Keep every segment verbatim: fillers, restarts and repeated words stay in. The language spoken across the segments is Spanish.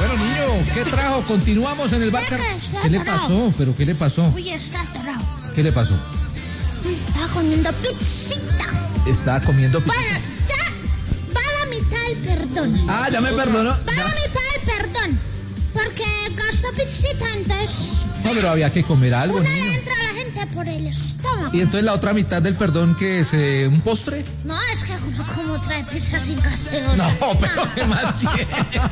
Bueno, niño, ¿qué trajo? Continuamos en el bar. ¿Qué le pasó? ¿Pero qué le pasó? Uy, está atorado. ¿Qué le pasó? Estaba comiendo pizzita. Estaba comiendo pizza. Bueno, ya va a la mitad el perdón. Ah, ya me perdonó. Va a la mitad el perdón. Porque gastó pizzita, entonces... No, pero había que comer algo, Una niño. le entra a la gente por el estómago. Y entonces la otra mitad del perdón, ¿qué es? Eh, ¿Un postre? No, es que como, como trae pizza sin gaseosa. No, pero ¿qué más quiere?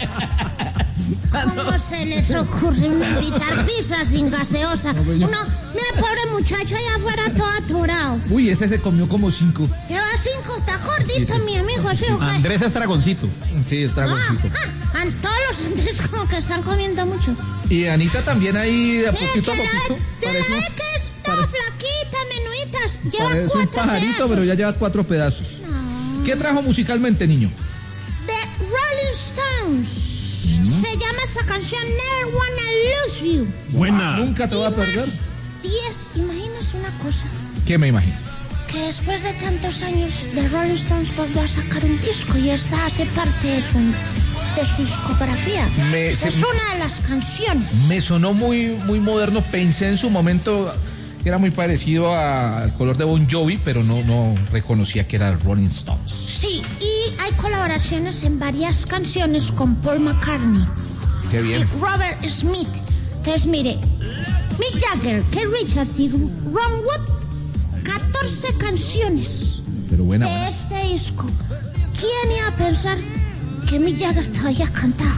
¿Cómo se les ocurre invitar pizza sin gaseosa? No, pues yo- Uno, mira, pobre muchacho allá afuera todo atorado. Uy, ese se comió como cinco. Lleva cinco, está gordito, mi amigo, ¿sí o qué? Andrés Estragoncito. Sí, es Ah, dragoncito. ah, an- todos los Andrés como que están comiendo mucho. Y Anita también ahí de a Mira, poquito a que la, poquito. de la Parece, vez que está pare- flaquita, menuitas, lleva parece un cuatro pajarito, pedazos. pero ya lleva cuatro pedazos. No. ¿Qué trajo musicalmente, niño? The Rolling Stones. Se llama esa canción Never Wanna Lose You. Buena. Nunca te voy a perder. Diez, imagínate una cosa. ¿Qué me imagino? Que después de tantos años The Rolling Stones volvió a sacar un disco y esta hace parte de su, de su discografía. Me- es se- una de las canciones. Me sonó muy, muy moderno. Pensé en su momento que era muy parecido a- al color de Bon Jovi, pero no, no reconocía que era Rolling Stones. Sí, y hay colaboraciones en varias canciones con Paul McCartney Qué y bien. Robert Smith. Entonces, mire, Mick Jagger, Keith Richards y Ron Wood, catorce canciones Pero buena. de buena. este disco. ¿Quién iba a pensar que Mick Jagger todavía cantaba?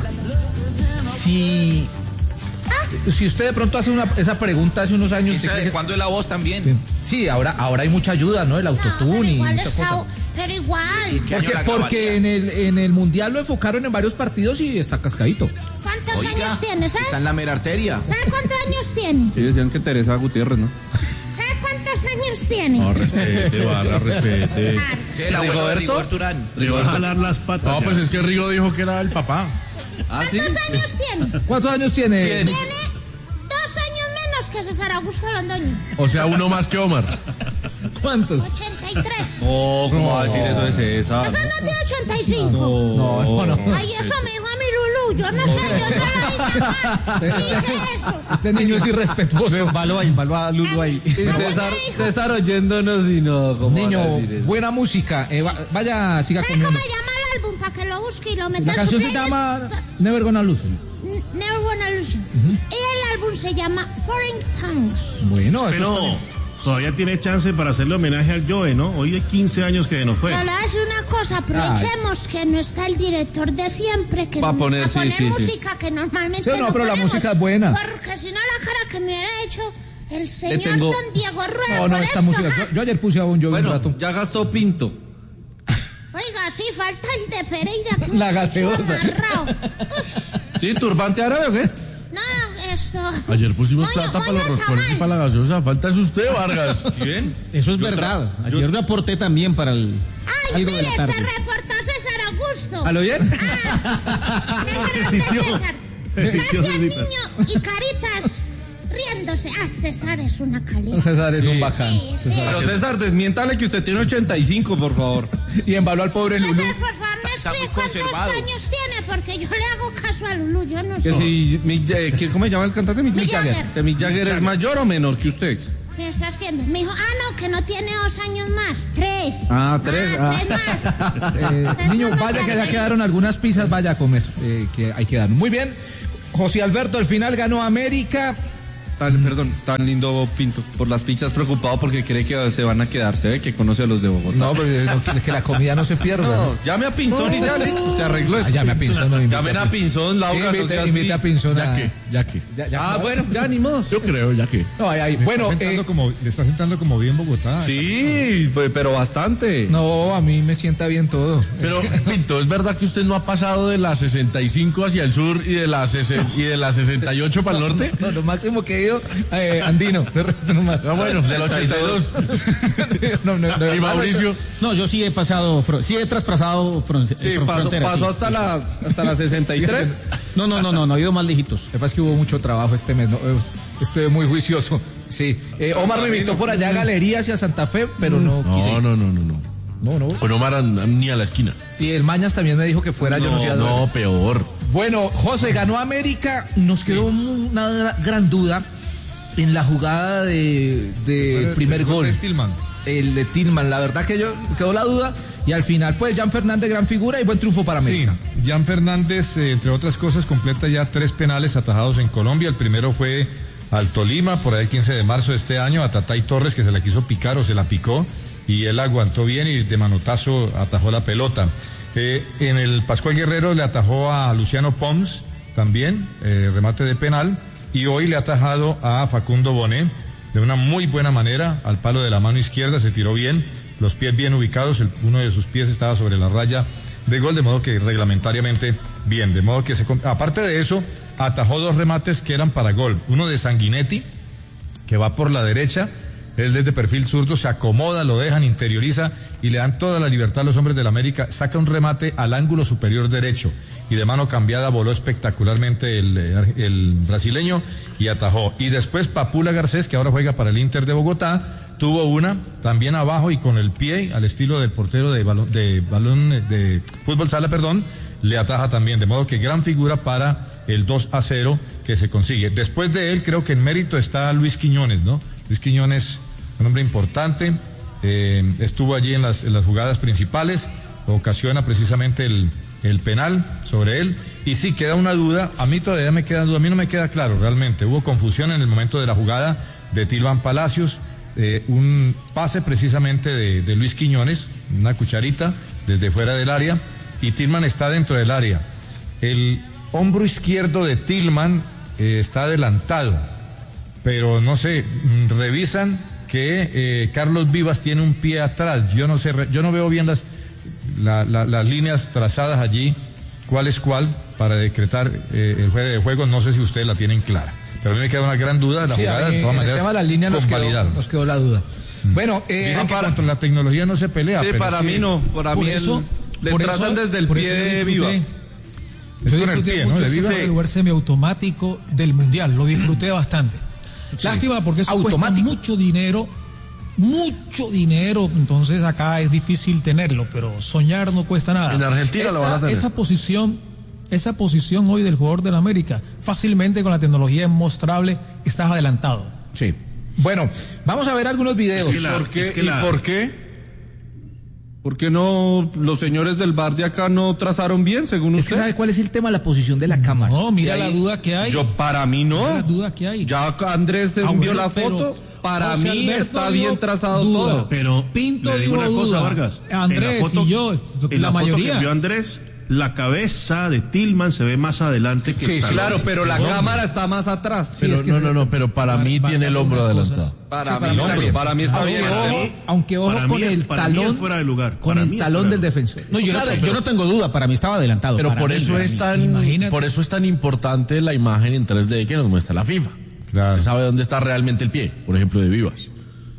Si, si usted de pronto hace una, esa pregunta hace unos años. ¿Y sabe ¿usted de cree cuándo es la voz también? que- Sí, ahora, ahora hay mucha ayuda, ¿no? El No, pero autotune y igual muchas está, cosas. pero igual. ¿Qué año Porque, la porque grabaría? en el, en el Mundial lo enfocaron en varios partidos y está cascadito. ¿Cuántos Oiga, años tiene? ¿Sabe? está en la mera arteria. ¿Sabe cuántos años tiene? Sí, decían que Teresa Gutiérrez, ¿no? ¿Sabe cuántos años tiene? No, respete, Vargas, respete. Ah, Sí, el abuelo de Rigoberto Urán. Le va a jalar las patas. No, No, ya. pues es que Rigo dijo que era el papá. ¿Ah, sí? ¿Cuántos años tiene? ¿Cuántos años tiene? Tiene. Tiene dos años menos que César Augusto Londoño. O sea, uno más que Omar. ¿Cuántos? ochenta y tres. No, ¿cómo va a decir eso de César? Eso no tiene ochenta y cinco. No, no, no. Ay, eso me dijo a mi Lulú. Yo no sé, yo no lo dije acá. Dije eso. Este niño es irrespetuoso. Valo ahí, valo a Lulu ahí. Y César, César oyéndonos y no, ¿cómo Niño, van a decir eso? buena música. Eh, va- vaya, siga ¿Sabe cómo comiendo. se llama el álbum? Para que lo busque y lo meta La en su canción se playlist. llama Never Gonna Lose. N- Never Wanna Lose You. Y el álbum se llama Foreign Tongues. Bueno, eso Pero está bien. todavía tiene chance para hacerle homenaje al Joe, ¿no? Hoy hay quince años que nos fue. Pero le voy a decir una cosa, aprovechemos que no está el director de siempre, que Va a no- poner, sí, sí, sí. música que normalmente Sí, no, no pero la ponemos, música es buena. Porque si no la cara que me hubiera hecho el señor tengo- Don Diego Rueda No, no, por esta esto, música. ¿ah? Yo, yo ayer puse a Bon Jovi un Bueno, rato. ya gastó Pinto. Oiga, sí, falta el de Pereira. que La un gaseosa. amarrado. Uf, ¿Sí? ¿Turbante árabe o qué? no, esto... Ayer pusimos Moño, plata para moño los roscones y tamal. para la gaseosa. Falta es usted, Vargas. ¿Quién? Eso es verdad. Ayer yo aporté también para el Ay, giro de mire, la se tarde. reportó César Augusto. ¿A lo bien? Ah, qué grande, César. Se sintió Gracias, solita. niño. Y Caritas riéndose. Ah, César es una calidad. César es un Sí. bacán. Sí, sí. Pero César, desmiéntale que usted tiene ochenta y cinco, por favor. Y embaló al pobre Lulú. César, por favor, no Está muy explique cuántos conservado. años tiene, porque yo le hago caso a Lulú, yo no Que sé. si Mick, eh, ¿quién- ¿cómo se llama el cantante? Mick, Mick Jagger. Que Mick Jagger es mayor o menor que usted. ¿Qué estás haciendo? Me dijo, ah, no, que no tiene dos años más, tres. Ah, tres, Ah, ah. tres más. Eh, Eso niño, no vaya que sabe. ya quedaron algunas pizzas, vaya a comer, eh, que hay que dar. Muy bien, José Alberto, al final ganó América. Tan, perdón, tan lindo Pinto. Por las pizzas preocupado porque cree que se van a quedar. Se ve que conoce a los de Bogotá. No, pero eh, no, que, que la comida no se pierda. No, llame a Pinzón y ya listo, se arregló eso. Ah, llame a Pinzón, no, invite Llamen a a Pinzón, Laura, Sí, no sea invite, invite a así. Pinzón. Ya a- que, ya que. Ya- ya- Ah, bueno, ya ni modo. Yo creo, ya que. No, ahí, ahí. Bueno, eh, como, le está sentando como bien Bogotá. Sí, pe- pero bastante. no, a mí me sienta bien todo. Pero, Pinto, ¿es verdad que usted no ha pasado de la sesenta y cinco hacia el sur y de la, sesen- y de la sesenta y ocho para el norte? No, lo máximo que he ido, eh, andino, de resto no más. Ah, bueno, del ochenta y dos. No, no, no, Y Mauricio. No, yo sí he pasado, fro- sí he traspasado fron- Sí, fron- pasó, fronteras, pasó sí. hasta la, hasta la sesenta y tres. No, no, no, no, no, he ido más lejitos. Lo que pasa es que hubo mucho trabajo este mes, ¿no? Eh, Estoy muy juicioso. Sí. Eh, Omar me invitó por allá a Galería hacia Santa Fe, pero no quise. No, no, no, no, no. No, no. Con Omar an- ni a la esquina. Y el Mañas también me dijo que fuera, yo no sé a dónde. No, peor. Bueno, José, ganó América, nos quedó una gran duda en la jugada de, de el, primer el gol. De Tillman. El de Tillman, la verdad que yo quedó la duda y al final pues Jan Fernández gran figura y buen triunfo para América. Sí, Jan Fernández, eh, entre otras cosas, completa ya tres penales atajados en Colombia. El primero fue al Tolima, por ahí el quince de marzo de este año, a Tatay Torres, que se la quiso picar o se la picó, y él aguantó bien y de manotazo atajó la pelota. Eh, en el Pascual Guerrero le atajó a Luciano Pons, también, eh, remate de penal, y hoy le ha atajado a Facundo Bonet, de una muy buena manera, al palo de la mano izquierda, se tiró bien, los pies bien ubicados, el, uno de sus pies estaba sobre la raya de gol, de modo que reglamentariamente bien, de modo que se... Aparte de eso, atajó dos remates que eran para gol, uno de Sanguinetti, que va por la derecha, es desde perfil zurdo, se acomoda, lo dejan, interioriza y le dan toda la libertad a los hombres del América, saca un remate al ángulo superior derecho y de mano cambiada voló espectacularmente el, el brasileño y atajó. Y después Papula Garcés, que ahora juega para el Inter de Bogotá, tuvo una también abajo y con el pie, al estilo del portero de balón de, balón de fútbol sala, perdón, le ataja también, de modo que gran figura para el dos a cero que se consigue. Después de él creo que en mérito está Luis Quiñones, ¿no? Luis Quiñones, un hombre importante, eh, estuvo allí en las, en las jugadas principales, ocasiona precisamente el, el penal sobre él, y sí queda una duda, a mí todavía me queda duda, a mí no me queda claro realmente, hubo confusión en el momento de la jugada de Tillman Palacios, eh, un pase precisamente de, de Luis Quiñones, una cucharita desde fuera del área, y Tillman está dentro del área, el hombro izquierdo de Tillman eh, está adelantado, pero no sé, revisan que eh, Carlos Vivas tiene un pie atrás, yo no sé, yo no veo bien las, la, la, las líneas trazadas allí, cuál es cuál, para decretar eh, el juego de juego, no sé si ustedes la tienen clara, pero a mí me queda una gran duda de la sí, jugada, de todas en maneras, el tema de las líneas nos quedó, nos quedó la duda. Mm. Bueno, eh, dicen que para... contra la tecnología no se pelea, sí, pero para es mí que... no, para por mí eso, el, le por trazan eso, desde el pie de Vivas. Es Yo con el disfruté pie, mucho ¿no? ese Vivas... lugar semiautomático del Mundial, lo disfruté bastante. Sí. Lástima porque eso automático. Cuesta mucho dinero, mucho dinero, entonces acá es difícil tenerlo, pero soñar no cuesta nada. En Argentina esa, lo van a tener. Esa posición, esa posición hoy del jugador del América, fácilmente con la tecnología mostrable, estás adelantado. Sí. Bueno, vamos a ver algunos videos. Es que la, ¿Por qué? Es que ¿Y la... por qué? ¿Por qué no los señores del bar de acá no trazaron bien, según Es usted? que ¿sabe cuál es el tema? La posición de la cámara. No, mira ahí, la duda que hay. Yo, para mí no. Mira la duda que hay. Ya Andrés Ah, envió bueno, la foto. Para José mí Alberto está dio bien trazado duda. todo. Pero Pinto le digo dijo una cosa, duda. Vargas. Andrés en la foto, y yo, en la la mayoría. foto que envió Andrés, la cabeza de Tillman se ve más adelante que Sí, está claro, el- pero la hombre. cámara está más atrás. Pero es que no, se- no, no, pero para, Para- mí para tiene el algunas hombro cosas. adelantado. Para, Sí, para mí, mí no, también. para mí está Aunque bien. Para ojo, mí- aunque ojo para con mí- el para mí es talón, fuera de lugar. con Para el mí es talón fuera del de lugar. defensor. No, yo, Claro, no, pero- yo no tengo duda, para mí estaba adelantado. Pero para por mí, eso para es mí. tan, imagínate. por eso es tan importante la imagen en tres D que nos muestra la FIFA. Claro. Usted sabe dónde está realmente el pie, por ejemplo, de Vivas.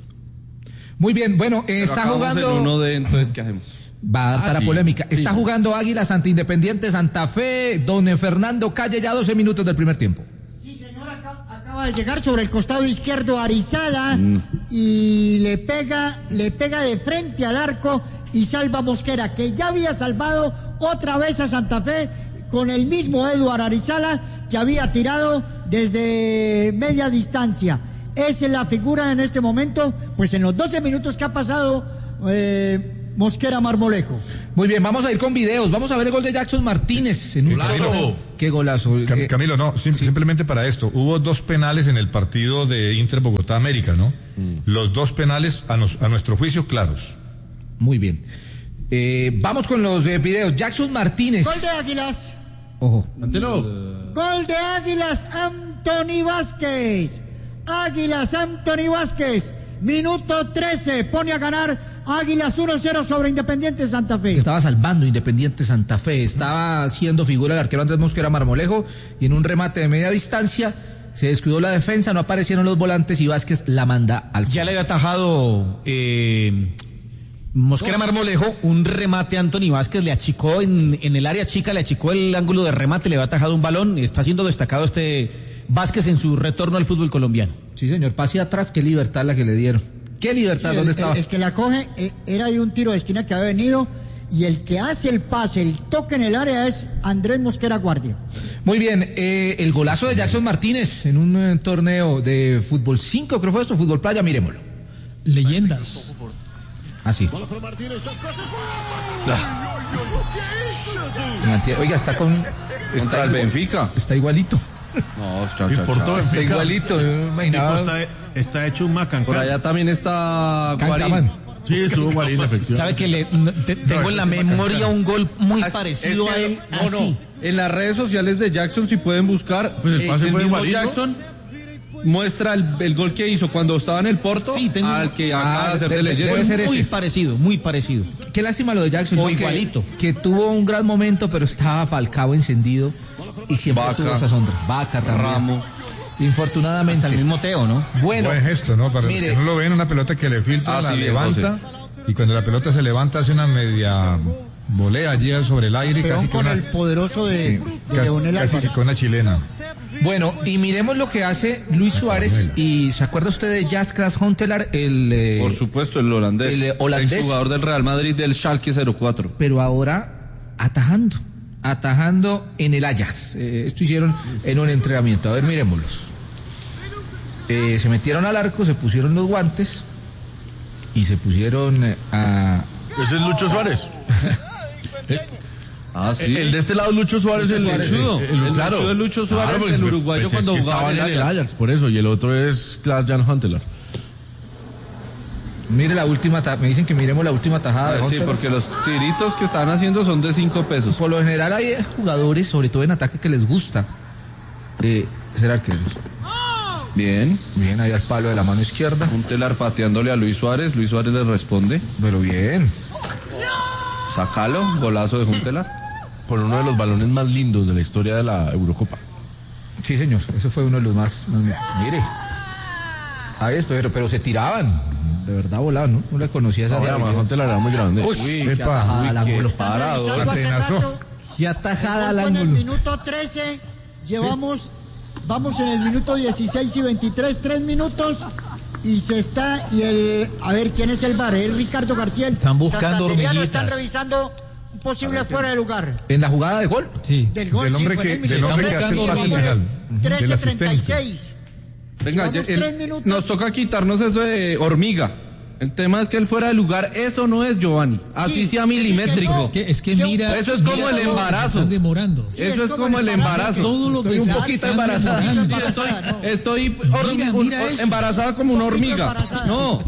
Muy bien, bueno, eh, está Acabamos jugando... en uno de, entonces, ¿qué hacemos? Va a dar Ah, para sí, polémica. sí. Está jugando Águilas ante Independiente Santa Fe. Don Fernando Calle, ya doce minutos del primer tiempo. Sí, señor, acaba, acaba de llegar sobre el costado izquierdo Arizala mm. y le pega, le pega de frente al arco y salva Mosquera, que ya había salvado otra vez a Santa Fe con el mismo Eduard Arizala que había tirado desde media distancia. Esa es la figura en este momento, pues en los doce minutos que ha pasado eh, Mosquera Marmolejo. Muy bien, vamos a ir con videos. Vamos a ver el gol de Jackson Martínez en un Golazo. torneo. Qué golazo. Cam- Eh, Camilo, no, sim- simplemente para esto. Hubo dos penales en el partido de Inter Bogotá América, ¿no? Mm. Los dos penales, a, nos- a nuestro juicio, claros. Muy bien. Eh, vamos con los eh, videos. Jackson Martínez. Gol de Águilas. Ojo. Gol de Águilas, Anthony Vázquez. Águilas, Anthony Vázquez. Minuto trece, pone a ganar Águilas uno cero sobre Independiente Santa Fe. Estaba salvando Independiente Santa Fe. Estaba haciendo figura el arquero Andrés Mosquera Marmolejo. Y en un remate de media distancia se descuidó la defensa, no aparecieron los volantes y Vázquez la manda al fondo. Ya le había atajado eh, Mosquera Marmolejo un remate a Anthony Vázquez, le achicó en, en el área chica, le achicó el ángulo de remate, le había atajado un balón. Está siendo destacado este Vázquez en su retorno al fútbol colombiano. Sí, señor, pase atrás, qué libertad la que le dieron. Qué libertad, Sí, ¿dónde el, estaba? el, el que la coge eh, era de un tiro de esquina que había venido y el que hace el pase, el toque en el área es Andrés Mosquera Guardia. Muy bien, eh, el golazo de Jackson Martínez en un eh, torneo de fútbol cinco, creo fue esto, fútbol playa, miremoslo. Leyendas. Así. Oiga, está con... Contra Está el Benfica. Está igualito. No, chao, Y chao, por chao. todo Está Benfica. igualito. Yo me Tipo imaginaba... está, está hecho un macancán. Por allá también está Cancaman. Guarín. Sí, estuvo Guarín, efectivamente. ¿Sabe que le, no, te- tengo en la memoria un gol muy Es- parecido es que- a él? No, no. Así. En las redes sociales de Jackson, si pueden buscar, Pues el pase eh, fue de mismo Guarín, ¿no? Jackson muestra el, el gol que hizo cuando estaba en el Porto Sí, tengo- al que acaba Ah, de hacer de- de de- leyenda. debe ser Muy ese. parecido, muy parecido. Qué lástima lo de Jackson. O ¿no? Que- igualito. Que, tuvo un gran momento, pero estaba Falcao encendido y siempre Vaca. tuvo esa sombra. Vaca también. Ramos. Infortunadamente. Hasta el mismo Teo, ¿no? Bueno, Buen gesto, ¿no? Para mire. los que no lo ven, una pelota que le filtra, Ah, la sí, bien, levanta, y cuando la pelota se levanta hace una media volea allí sobre el aire, Peón casi que con una, el poderoso de, de ca- Leonel casi Álvarez. que una chilena. Bueno, y miremos lo que hace Luis Suárez. Y ¿se acuerda usted de Jaskras Huntelaar? El, eh, Por supuesto, el holandés. el, eh, holandés. Exjugador del Real Madrid del Schalke cero cuatro. Pero ahora atajando. Atajando en el Ajax. Eh, esto hicieron en un entrenamiento. A ver, miremoslos. Eh, se metieron al arco, se pusieron los guantes y se pusieron eh, a... Ese es Lucho Suárez. Ah, sí. El de este lado es Lucho Suárez, el, Suárez, el, sí. el- El claro. Lucho es Lucho Suárez, Claro, pues, el pues, uruguayo pues, cuando es que jugaba estaba en en el el Ajax, por eso, y el otro es Klaas-Jan Huntelaar. Mire la última, ta- me dicen que miremos la última tajada de Sí, Huntelaar. porque los tiritos que están haciendo son de cinco pesos. Por lo general hay jugadores, sobre todo en ataque, que les gusta eh, ser arqueros. Bien. Bien, ahí al palo de la mano izquierda. Un telar pateándole a Luis Suárez. Luis Suárez le responde. Pero bien. Sácalo. Golazo de Juntelar. Con uno de los balones más lindos de la historia de la Eurocopa. Sí, señor. Eso fue uno de los más. más- mire. Ahí es, pero, pero se tiraban. De verdad volaban, ¿no? No le conocía esa No, además, habilidad. Huntelaar era muy grande. Uy, qué epa, atajada uy, al qué ángulo. parado. Revisando hace Atenazó. rato, Qué atajada al en el ángulo. minuto trece, llevamos, vamos en el minuto dieciséis y veintitrés, tres minutos, y se está, y el, a ver, ¿quién es el V A R? Es Ricardo García. el Están buscando santanderiano, hormiguitas. Están revisando un posible fuera de lugar. En la jugada de gol. Sí. Del gol, Del sí, hombre fue en el que- del minuto hombre que trece, hace el y pase vamos en el final, trece del treinta y seis. asistente. Venga, Llevamos ya- el- tres minutos. nos toca quitarnos eso de hormiga. El tema es que el fuera de lugar, eso no es Giovanni. Así Sí, sea es que milimétrico. no. Es que, es que Yo- mira. Eso es como mira el todo lo que embarazo. Están demorando. Sí, Eso es como el embarazo. Todo lo que Estoy un se poquito están embarazada. demorando. Sí, estoy, Embarazada, no. estoy hor- Mira, un- mira eso. embarazada como una Un poquito hormiga. embarazada. No,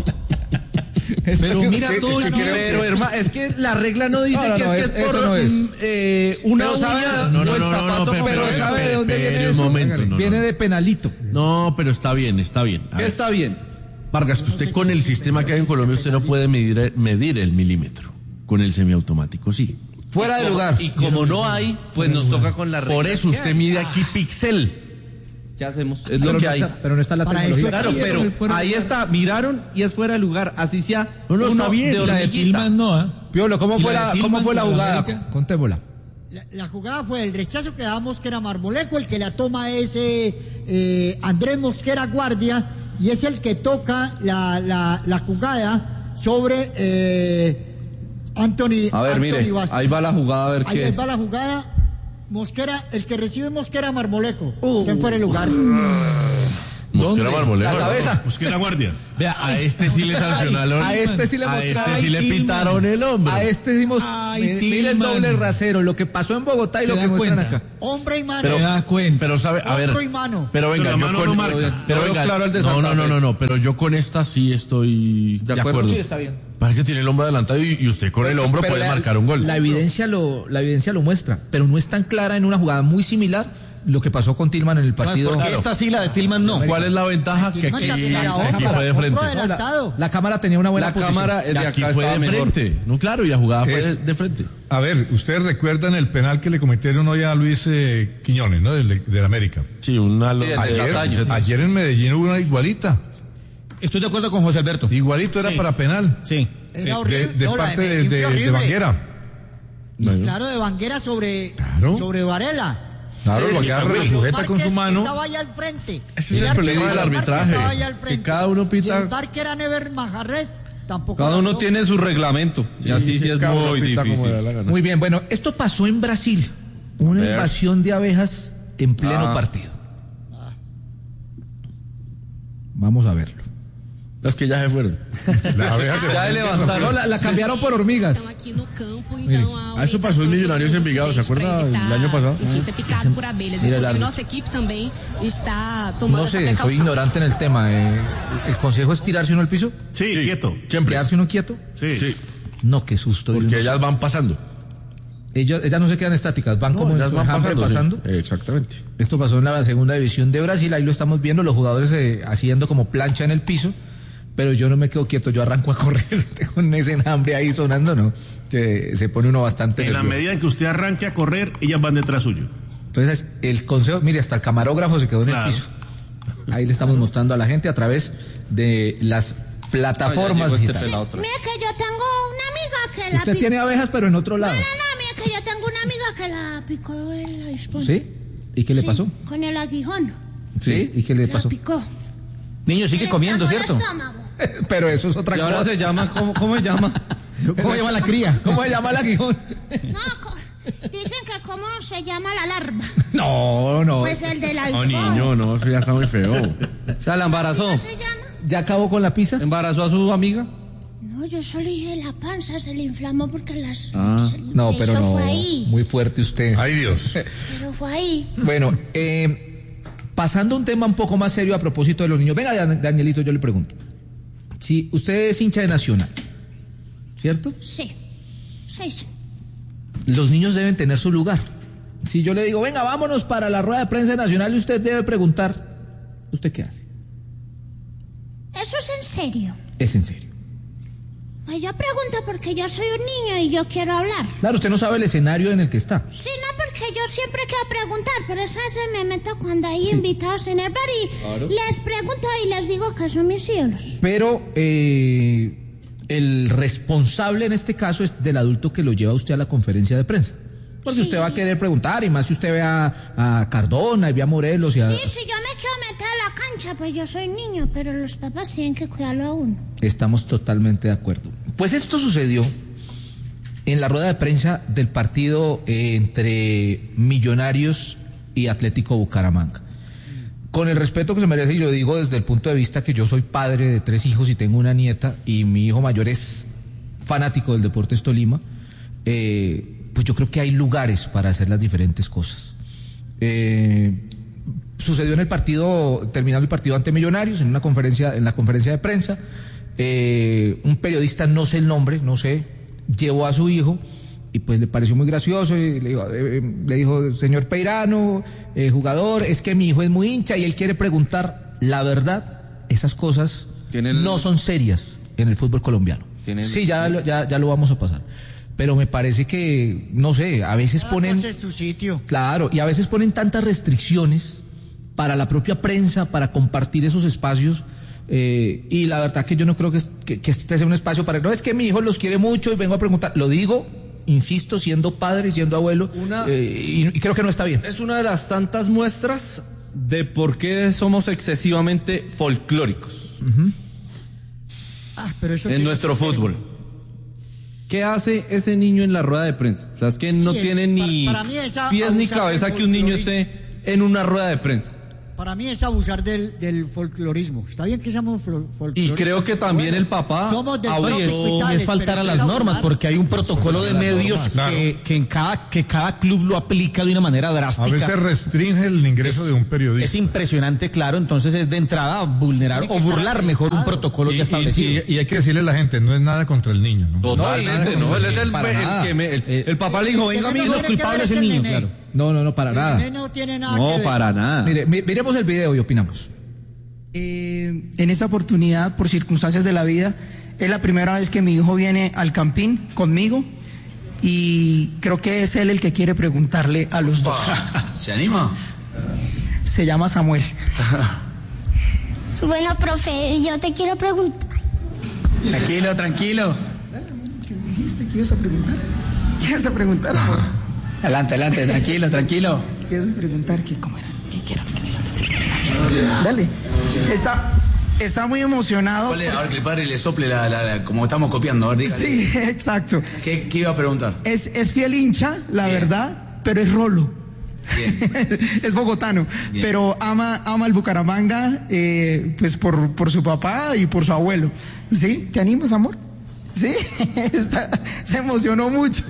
Pero mira Es todo que lo que. pero hermano, es que la regla no dice No, no, que no, es es- que es por eso no es. mm, eh, una Pero sabe- uña no, no, o el no, no, zapato. no, pero Pero Pero, ¿sabe de dónde espere viene un eso? momento, no, Viene no. de penalito. No, pero está bien, está bien. A ver, Está bien. Vargas, que usted con el sistema que hay en Colombia, usted no puede medir, medir el milímetro. Con el semiautomático, sí. Fuera de lugar. Y como no hay, pues nos toca con la regla. Por eso usted mide aquí pixel. ¿Qué hacemos? Es Pero lo que no hay. está- Pero no está la Para tecnología. eso Claro, existe pero el fuera de ahí lugar. está, miraron y es fuera de lugar, así sea. No, no, uno está bien, de La de hormiguita. Tillman no, ¿ah? Piolo, ¿cómo ¿Y fue la de la, Tillman cómo fue la con la jugada? América? Contémosla. La, la jugada fue el rechazo que damos que era Marmolejo, el que la toma es eh, eh, Andrés Mosquera Guardia, y es el que toca la, la, la jugada sobre eh, Anthony A ver, Anthony mire, Vázquez. ahí va la jugada, a ver Ahí, qué. ahí va la jugada. Mosquera, el que recibe Mosquera Marmolejo, que fuera el lugar. Mosquera Marmolejo. La cabeza. Busqué la guardia. Vea, a este sí le sancionaron. A este sí le A mostraron. este sí le pitaron el hombro. A este dimos. Ay, mire, mire el Tillman. doble rasero, lo que pasó en Bogotá y ¿Te lo que das muestran cuenta? acá. Hombre y mano. Te das cuenta. Pero sabe, a ver. Hombro y mano. Pero venga, Pero la yo mano con no marca. Pero No veo venga, claro el de no, Santa no, no, Fe. no, no, pero yo con esta sí estoy de, De acuerdo. acuerdo. Sí, está bien. Parece que tiene el hombro adelantado y, y usted con el hombro Pero puede la- marcar un gol. La evidencia lo, la evidencia lo muestra, pero no es tan clara en una jugada muy similar lo que pasó con Tillman en el partido. Porque esta sí, la de Tillman no. ¿Cuál es la ventaja? Que Tillman aquí, también era aquí hombro, fue de frente. hombro No, adelantado. la, la cámara tenía una buena La posición. cámara Y de aquí acá fue estaba de mejor. frente. No, claro, y la jugada fue de, Es- de frente. A ver, ustedes recuerdan el penal que le cometieron hoy a Luis eh, Quiñones, ¿no? Del, del América. Sí, una Sí, el de Ayer, Cataño. ayer en Medellín hubo una igualita. Estoy de acuerdo con José Alberto. Igualito era Sí. para penal. Sí. Era Eh, horrible. de, de No, la parte de, Medellín de, fue de horrible. Banguera. Y claro, de Banguera sobre, Claro. sobre Varela. Claro, lo agarra, lo Carlos sujeta con su Márquez mano. Estaba allá al frente. Ese es el arquero problema del Márquez arbitraje, estaba allá al frente. que cada uno pita- Y el bar que era Never Majarres tampoco. Cada uno la- tiene su reglamento. Y así sí es cada uno muy pinta como le da difícil. la gana. Muy bien, bueno, esto pasó en Brasil. Una ver. invasión de abejas en pleno Ah. partido. Vamos a verlo. Los que ya se fueron. La abeja que- Ya le levantaron. No, la, la cambiaron por hormigas. Estão aqui no campo, então a Ah, isso passou em Milionários em Envigado, ¿se acuerda? El año pasado. Enfim, ser picado por abelhas. Mira, Inclusive, Dardo. nossa equipe também está tomando No essa sé, soy precaução. ignorante en el tema. eh, ¿El consejo es tirarse uno al piso? Sí, quieto. Siempre. ¿Quedarse uno quieto? Sí. Sí. No, qué susto. Porque Dios. ellas van pasando. Ellas, ellas no se quedan estáticas, van como en ellas su van enjambre pasando. pasando. sí. Exactamente. Esto pasó en la segunda división de Brasil, ahí lo estamos viendo, los jugadores eh, haciendo como plancha en el piso, pero yo no me quedo quieto, yo arranco a correr con ese enjambre ahí sonando, ¿no? Se, se pone uno bastante En la nervioso. medida en que usted arranque a correr, ellas van detrás suyo. Entonces, el consejo, mire, hasta el camarógrafo se quedó en Claro. el piso. Ahí le estamos mostrando a la gente a través de las plataformas Ah, ya llegó este digitales. pelado otra vez. Mira que yo tengo una amiga que la Usted picó. tiene abejas, pero en otro No, lado. no, no, mira que yo tengo una amiga que la picó el avispón. ¿Sí? ¿Y qué le Sí, pasó? Con el aguijón. ¿Sí? ¿Y qué le La pasó? picó. Niño, sigue Le comiendo, inflamó el ¿cierto? estómago. Pero eso es otra Y cosa. ahora se llama, ¿cómo, cómo se llama? ¿Cómo llama la cría? ¿Cómo se llama el aguijón? No, co- dicen que cómo se llama la larva. No, no. Pues el del No, avispón. niño, no, eso ya está muy feo. O sea, la embarazó. ¿Cómo se llama? ¿Ya acabó con la pizza? ¿Embarazó a su amiga? No, yo solo dije la panza se le inflamó porque las... Ah. se- No, pero eso no. fue ahí. Muy fuerte usted. Ay, Dios. Pero fue ahí. Bueno, eh, pasando a un tema un poco más serio a propósito de los niños. Venga, Dan- Danielito, yo le pregunto. Si usted es hincha de Nacional, ¿cierto? Sí. Sí, sí. Los niños deben tener su lugar. Si yo le digo, venga, vámonos para la rueda de prensa nacional, y usted debe preguntar, ¿usted qué hace? Eso es en serio. Es en serio. Ay, yo pregunto porque yo soy un niño y yo quiero hablar. Claro, usted no sabe el escenario en el que está. Sí, no, porque yo siempre quiero preguntar, pero eso veces me meto cuando hay invitados en el bar y les pregunto y les digo que son mis ídolos. Pero eh, el responsable en este caso es del adulto que lo lleva usted a la conferencia de prensa. Porque Sí. usted va a querer preguntar, y más si usted ve a, a Cardona y ve a Morelos y a... Sí, si yo me quiero meter a la cancha, pues yo soy niño, pero los papás tienen que cuidarlo a uno. Estamos totalmente de acuerdo. Pues esto sucedió en la rueda de prensa del partido eh, entre Millonarios y Atlético Bucaramanga. Con el respeto que se merece, y lo digo desde el punto de vista que yo soy padre de tres hijos y tengo una nieta, y mi hijo mayor es fanático del Deportes Tolima, eh, pues yo creo que hay lugares para hacer las diferentes cosas. Eh, sucedió en el partido, terminando el partido ante Millonarios, en una conferencia, en la conferencia de prensa, eh, un periodista, no sé el nombre, no sé, llevó a su hijo y pues le pareció muy gracioso y le dijo, eh, le dijo señor Peirano, eh, jugador, es que mi hijo es muy hincha y él quiere preguntar la verdad. Esas cosas Tiene el- no son serias en el fútbol colombiano. Tiene el- Sí, ya, lo- ya, ya lo vamos a pasar. Pero me parece que, no sé, a veces ponen... Cosa es su sitio. Claro, y a veces ponen tantas restricciones para la propia prensa, para compartir esos espacios, eh, y la verdad que yo no creo que, es- que, que este sea un espacio para... No, es que mi hijo los quiere mucho y vengo a preguntar. Lo digo, insisto, siendo padre, siendo abuelo, Una- eh, y, y creo que no está bien. Es una de las tantas muestras de por qué somos excesivamente folclóricos Ah, pero eso en tiene nuestro que ver- fútbol. ¿Qué hace ese niño en la rueda de prensa? O sea, es que no Sí, tiene para- ni para mí es a- pies ni abusar cabeza del que un niño folclorismo. esté en una rueda de prensa. Para mí es abusar del, del folclorismo. Está bien que seamos fol- folcloristas. Y creo que también el papá Somos del abusó. propio Y hospitales, es faltar pero a es las normas, abusar. porque hay un protocolo de medios Claro. que, que en cada, que cada club lo aplica de una manera A drástica. veces restringe el ingreso de un periodista. Es impresionante, claro, entonces es de entrada vulnerar Tiene o que estar burlar mejor un acreditado. protocolo Y, ya y- establecido. y- y hay que decirle a la gente, no es nada contra el niño, ¿no? Totalmente, No, no, él es el, para el nada. que me, el, Eh, el papá le dijo, el que venga menos amigo, tiene que culpable ver es el el niño, nene. claro. No, no, no, para El nada. nene no tiene nada que No, ver. para nada. Mire, mi- miremos el video y opinamos. Eh, en esta oportunidad, por circunstancias de la vida, es la primera vez que mi hijo viene al Campín conmigo y creo que es él el que quiere preguntarle a los dos. ¿Se anima? Se llama Samuel. Bueno, profe, yo te quiero preguntar. Tranquilo, tranquilo. ¿Qué me dijiste que ibas a preguntar? ¿Qué ibas a preguntar? amor? Adelante, adelante, tranquilo, tranquilo. ¿Qué ibas a preguntar? ¿Qué, cómo era? ¿Qué quiero? ¿Qué quiero? Dale. Esta, está muy emocionado. ¿Cuál es? A ver, que el padre le sople la, la, la- como estamos copiando. A ver, dígale. Sí, exacto. ¿Qué, qué iba a preguntar? Es, es fiel hincha, la Bien. verdad, pero es rolo. Es bogotano, Bien. pero ama, ama el Bucaramanga, eh, pues por, por su papá y por su abuelo. ¿Sí? ¿Te animas, amor? Sí, Está- se emocionó mucho.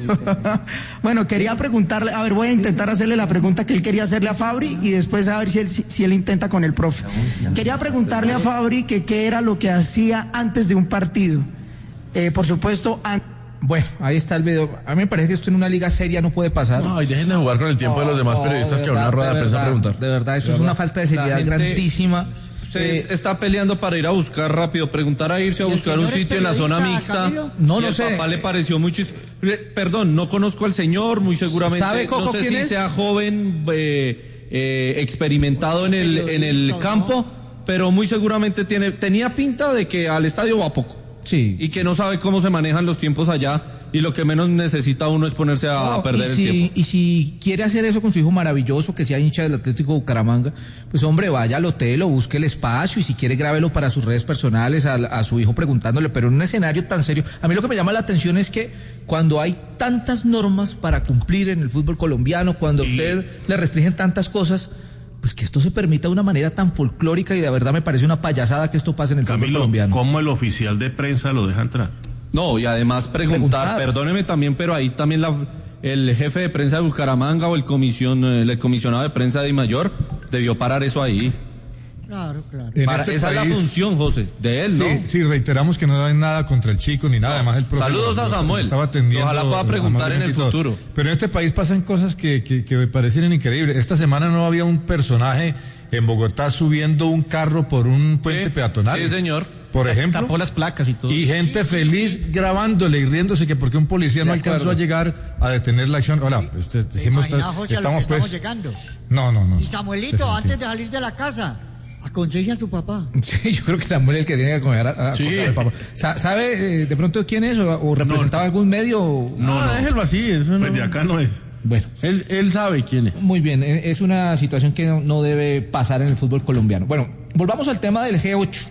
Bueno, quería preguntarle, a ver, voy a intentar hacerle la pregunta que él quería hacerle a Fabri y después a ver si él, si, si él intenta con el profe. Quería preguntarle a Fabri que qué era lo que hacía antes de un partido. Eh, por supuesto, an- Bueno, ahí está el video. A mí me parece que esto en una liga seria no puede pasar. No, y dejen de jugar con el tiempo de los demás No, periodistas de que van a verdad, rueda de de prensa a verdad, preguntar. De verdad, eso es una falta de La seriedad gente- grandísima. Usted Eh, está peleando para ir a buscar rápido, preguntar a irse a ¿Y el buscar un señor es sitio en la zona periodista, mixta. Camilo? No Y lo el sé. papá le pareció muy chis- Eh, Perdón, no conozco al señor, muy seguramente. ¿Sabe, Coco, no sé quién si es? sea joven, eh, eh, experimentado en el, en el periodista, ¿no? campo, pero muy seguramente tiene, tenía pinta de que al estadio va poco. Sí. Y que no sabe cómo se manejan los tiempos allá. Y lo que menos necesita uno es ponerse a, No, a perder y el si, tiempo. Y si quiere hacer eso con su hijo maravilloso, que sea hincha del Atlético Bucaramanga, pues hombre, vaya al hotel o busque el espacio y si quiere grábelo para sus redes personales a, a su hijo preguntándole, pero en un escenario tan serio. A mí lo que me llama la atención es que cuando hay tantas normas para cumplir en el fútbol colombiano, cuando a usted le restringen tantas cosas, pues que esto se permita de una manera tan folclórica y de verdad me parece una payasada que esto pase en el fútbol Camilo, colombiano. ¿cómo el oficial de prensa lo deja entrar? No, y además preguntar, Preguntar. perdóneme también, pero ahí también la, el jefe de prensa de Bucaramanga o el comisión, el comisionado de prensa de Dimayor debió parar eso ahí. Claro, claro. En Para- este esa es país- la función, José, de él, ¿no? Sí, sí, reiteramos que no hay nada contra el chico ni nada, además el profe Saludos lo- a lo- Samuel. estaba atendiendo Ojalá pueda preguntar en el amablemente y todo. futuro. Pero en este país pasan cosas que, que, que me parecen increíbles. Esta semana no había un personaje en Bogotá subiendo un carro por un puente Sí, peatonal. sí, señor. Por ejemplo. Tapó las placas y todo. Y gente feliz grabándole y riéndose que porque un policía no De alcanzó acuerdo. a llegar a detener la acción. Hola, pues, te- ¿Te dijimos, imaginas, José, a lo que estamos estamos pues. llegando? No, no, no. Y Samuelito, antes de salir de la casa, aconseje a su papá. Sí, yo creo que Samuel es el que tiene que acoger a, a Sí. acosar al papá. Sa- ¿Sabe eh, de pronto quién es o, o representaba algún medio? o- No, no, déjelo así, eso no. Pues de acá no es. Bueno. Él, él sabe quién es. Muy bien, e- es una situación que no, no debe pasar en el fútbol colombiano. Bueno, volvamos al tema del G ocho.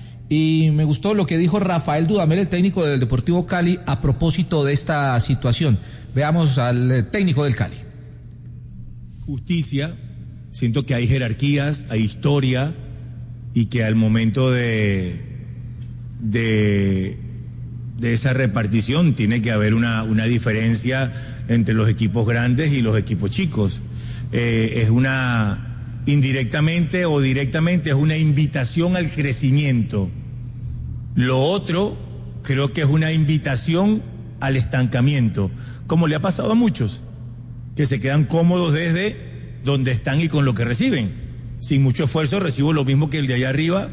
Y me gustó lo que dijo Rafael Dudamel, el técnico del Deportivo Cali, a propósito de esta situación. Veamos al eh, técnico del Cali. Justicia, siento que hay jerarquías, hay historia y que al momento de, de, de esa repartición tiene que haber una, una diferencia entre los equipos grandes y los equipos chicos. Eh, es una, indirectamente o directamente, es una invitación al crecimiento. Lo otro, creo que es una invitación al estancamiento, como le ha pasado a muchos, que se quedan cómodos desde donde están y con lo que reciben. Sin mucho esfuerzo recibo lo mismo que el de allá arriba,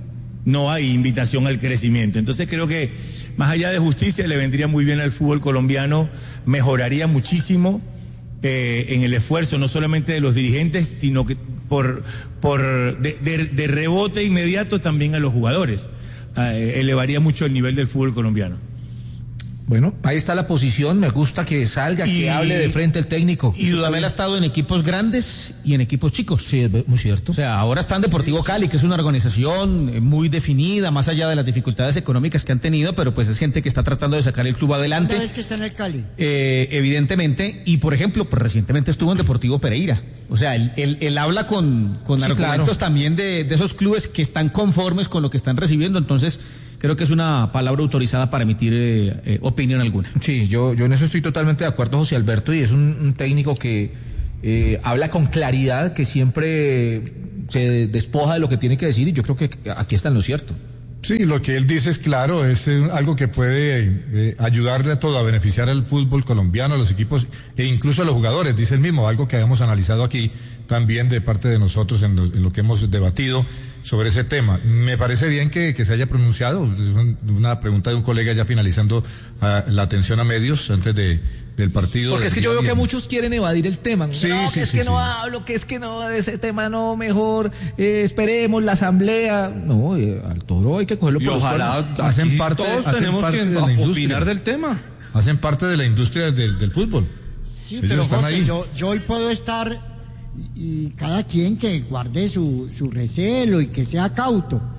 no hay invitación al crecimiento. Entonces creo que más allá de justicia le vendría muy bien al fútbol colombiano, mejoraría muchísimo eh, en el esfuerzo no solamente de los dirigentes, sino que por, por de, de, de rebote inmediato también a los jugadores. Eh, elevaría mucho el nivel del fútbol colombiano. Bueno, ahí está la posición, me gusta que salga, Y- que hable de frente el técnico. Y Dudamel ha estado en equipos grandes y en equipos chicos. Sí, es muy cierto. O sea, ahora está en Deportivo Cali, que es una organización eh, muy definida, más allá de las dificultades económicas que han tenido, pero pues es gente que está tratando de sacar el club adelante. Una vez que está en el Cali. Eh, evidentemente, y por ejemplo, pues recientemente estuvo en Deportivo Pereira. O sea, él, él, él habla con, con Sí, argumentos claro. también de, de esos clubes que están conformes con lo que están recibiendo, entonces creo que es una palabra autorizada para emitir eh, eh, opinión alguna. Sí, yo, yo en eso estoy totalmente de acuerdo, José Alberto, y es un, un técnico que eh, habla con claridad, que siempre se despoja de lo que tiene que decir, y yo creo que aquí está en lo cierto. Sí, lo que él dice es claro, es eh, algo que puede eh, ayudarle a todo, a beneficiar al fútbol colombiano, a los equipos e incluso a los jugadores, dice él mismo, algo que habíamos analizado aquí también de parte de nosotros en lo, en lo que hemos debatido sobre ese tema. Me parece bien que, que se haya pronunciado, una pregunta de un colega ya finalizando uh, la atención a medios antes de, del partido. Porque es que yo veo que muchos quieren evadir el tema. Sí, no, sí, que es sí, que sí. no hablo, que es que no, de ese tema no, mejor, eh, esperemos la asamblea. No, eh, al toro hay que cogerlo Y por los ojalá cuernos. Hacen aquí parte- todos hacen tenemos parte que de la industria. opinar del tema. Hacen parte de la industria del, del fútbol. Sí, Ellos pero están José, ahí. yo, yo hoy puedo estar y, y cada quien que guarde su, su recelo y que sea cauto.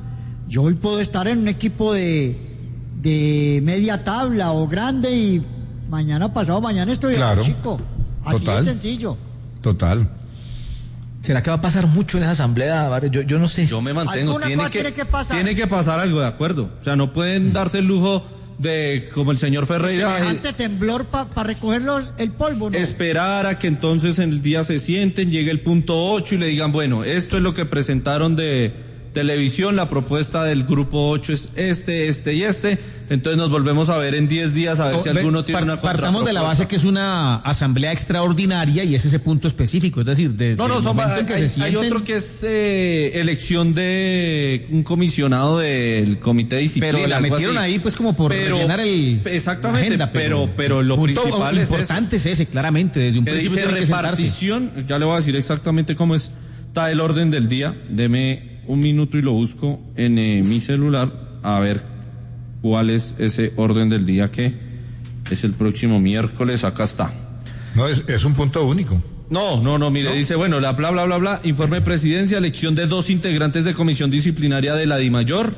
Yo hoy puedo estar en un equipo de, de media tabla o grande y mañana pasado mañana estoy Claro. en un chico. Así Total. de sencillo. Total. ¿Será que va a pasar mucho en esa asamblea, Vargas? Yo, yo no sé. Yo me mantengo. Alguna Tiene cosa que, tiene que pasar. tiene que pasar algo, de acuerdo. O sea, no pueden darse el lujo de, como el señor Ferreira, eh, Semejante temblor para recoger los- el polvo, ¿no? esperar a que entonces en el día se sienten, llegue el punto ocho y le digan, bueno, esto es lo que presentaron de televisión, la propuesta del grupo ocho es este, este y este, entonces nos volvemos a ver en diez días a ver Oh, si ve, alguno tiene par- una Partamos de la base contrapropuesta. que es una asamblea extraordinaria y es ese punto específico, es decir, desde No, no, el son, momento hay, en que hay- se hay sienten, otro que es eh, elección de un comisionado del comité de disciplina. pero la algo metieron así. ahí pues como por Pero- rellenar el exactamente, la agenda, pero, pero lo punto principal es importante es, ese, claramente, desde un que principio dice tiene que sentarse. repartición, ya le voy a decir exactamente cómo es, está el orden del día, deme un minuto y lo busco en eh, mi celular a ver cuál es ese orden del día que es el próximo miércoles, acá está. No, es, es un punto único. No, no, no, mire, dice, bueno, la bla, bla, bla, bla, informe de presidencia, elección de dos integrantes de comisión disciplinaria de la DIMAYOR,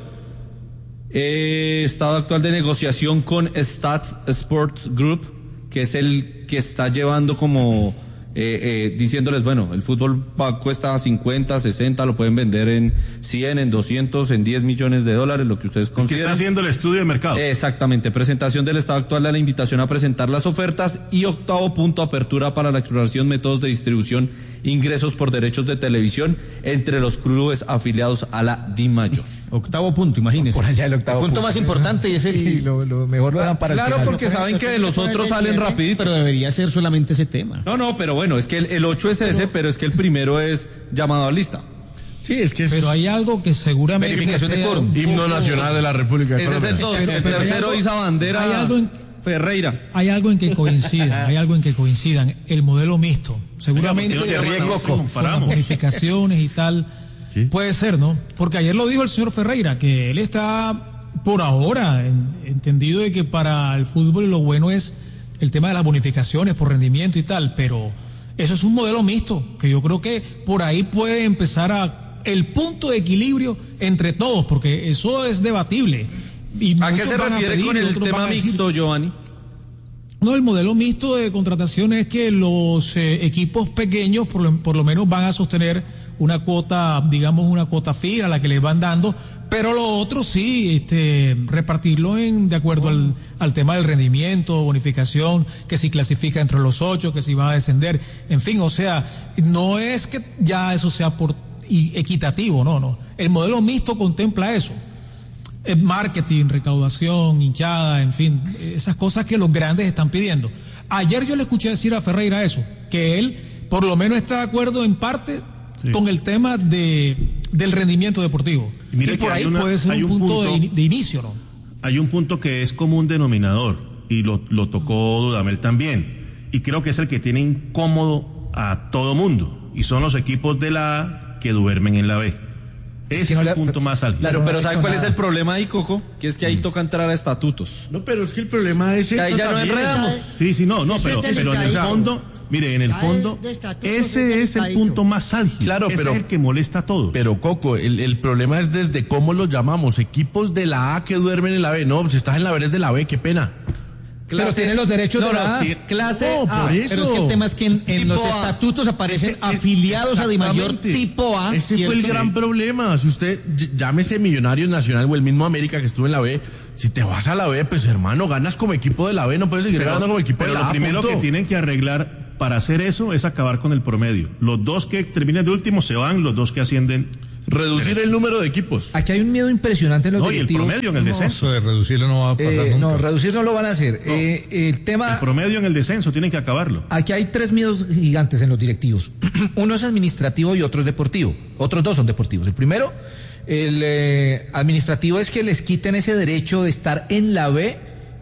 eh, estado actual de negociación con Stats Sports Group, que es el que está llevando como, eh, eh, diciéndoles, bueno, el fútbol pa- cuesta cincuenta, sesenta, lo pueden vender en cien, en doscientos, en diez millones de dólares, lo que ustedes Que consideren. está haciendo el estudio de mercado. Exactamente, presentación del estado actual de la invitación a presentar las ofertas y octavo punto, apertura para la exploración, métodos de distribución, ingresos por derechos de televisión entre los clubes afiliados a la DIMAYOR. Octavo punto, imagínese. Por allá el octavo punto punto. más importante y ese Sí, lo, lo mejor lo dejan para el Claro, final. porque saben que de los otros salen rapidito. pero debería ser solamente ese tema. No, no, pero bueno, es que el, el ocho es ese, pero es que el primero es llamado a lista. Sí, es que es Pero hay algo que seguramente... Verificación de esté quórum. un himno poco- nacional de la República de Ese es el Colombia. dos, Pero- el pero hay tercero algo- Isa Bandera hay algo en- Ferreira. Hay algo en que coincidan, hay algo en que coincidan. El modelo mixto, seguramente Oiga, ¿por qué no se ríe, con- Coco? con las Comparamos. bonificaciones y tal, Sí. puede ser, ¿no? Porque ayer lo dijo el señor Ferreira, que él está por ahora en- entendido de que para el fútbol lo bueno es el tema de las bonificaciones por rendimiento y tal, pero eso es un modelo mixto, que yo creo que por ahí puede empezar a el punto de equilibrio entre todos, porque eso es debatible. Y ¿A qué muchos se van a refiere pedir con y el otros van tema a decir- mixto, Giovanni? No, el modelo mixto de contratación es que los eh, equipos pequeños por lo, por lo menos van a sostener una cuota, digamos una cuota fija a la que les van dando, pero lo otro sí, este, repartirlo en de acuerdo al, al tema del rendimiento, bonificación, que si clasifica entre los ocho, que si va a descender, en fin, o sea, no es que ya eso sea por y equitativo, no, no. El modelo mixto contempla eso. Eh, marketing, recaudación, hinchada, en fin, esas cosas que los grandes están pidiendo. Ayer yo le escuché decir a Ferreira eso, que él por lo menos está de acuerdo en parte Sí. con el tema de del rendimiento deportivo. Y mire Y por que hay ahí una- puede ser hay un un punto, punto- de, in- de inicio, ¿no? Hay un punto que es común denominador y lo, lo tocó Dudamel también. Y creo que es el que tiene incómodo a todo mundo. Y son los equipos de la A que duermen en la B. Ese es, que no el le- punto más álgido. Claro, no pero ha ¿sabe hecho cuál es nada. el problema ahí, Coco? Que es que ahí toca entrar a estatutos. No, pero es que el problema es Que ahí esto ya no también. enredamos. Sí, sí, no, no, Ese pero, es pero en el delicadito. fondo, mire, en el Ya fondo, es de estatutos, ese es es el delicadito. punto más álgido. Claro, Ese pero- es el que molesta a todos. Pero Coco, el, el problema es desde cómo los llamamos. Equipos de la A que duermen en la B. No, si estás en la B eres de la B, qué pena. Pero tiene los derechos no, de la no, A. ti- clase No, A. por eso. Pero es que el tema es que en, en Tipo los A. estatutos aparecen Ese- afiliados a DIMAYOR exactamente. tipo A. Ese fue el ¿cierto? gran problema. Si usted, ll- llámese Millonarios Nacional o el mismo América que estuvo en la B, si te vas a la B, pues hermano, ganas como equipo de la B, no puedes seguir Pero, ganando como equipo pero de la lo A. primero punto. que tienen que arreglar para hacer eso es acabar con el promedio. Los dos que terminen de último se van, los dos que ascienden. Reducir el número de equipos. Aquí hay un miedo impresionante en los No, y el directivos. promedio en el descenso. Eso de reducirlo no va a pasar Eh, nunca. no, reducir no lo van a hacer. Eh, el tema... El promedio en el descenso tienen que acabarlo. Aquí hay tres miedos gigantes en los directivos. Uno es administrativo y otro es deportivo. Otros dos son deportivos. El primero, el eh, administrativo, es que les quiten ese derecho de estar en la B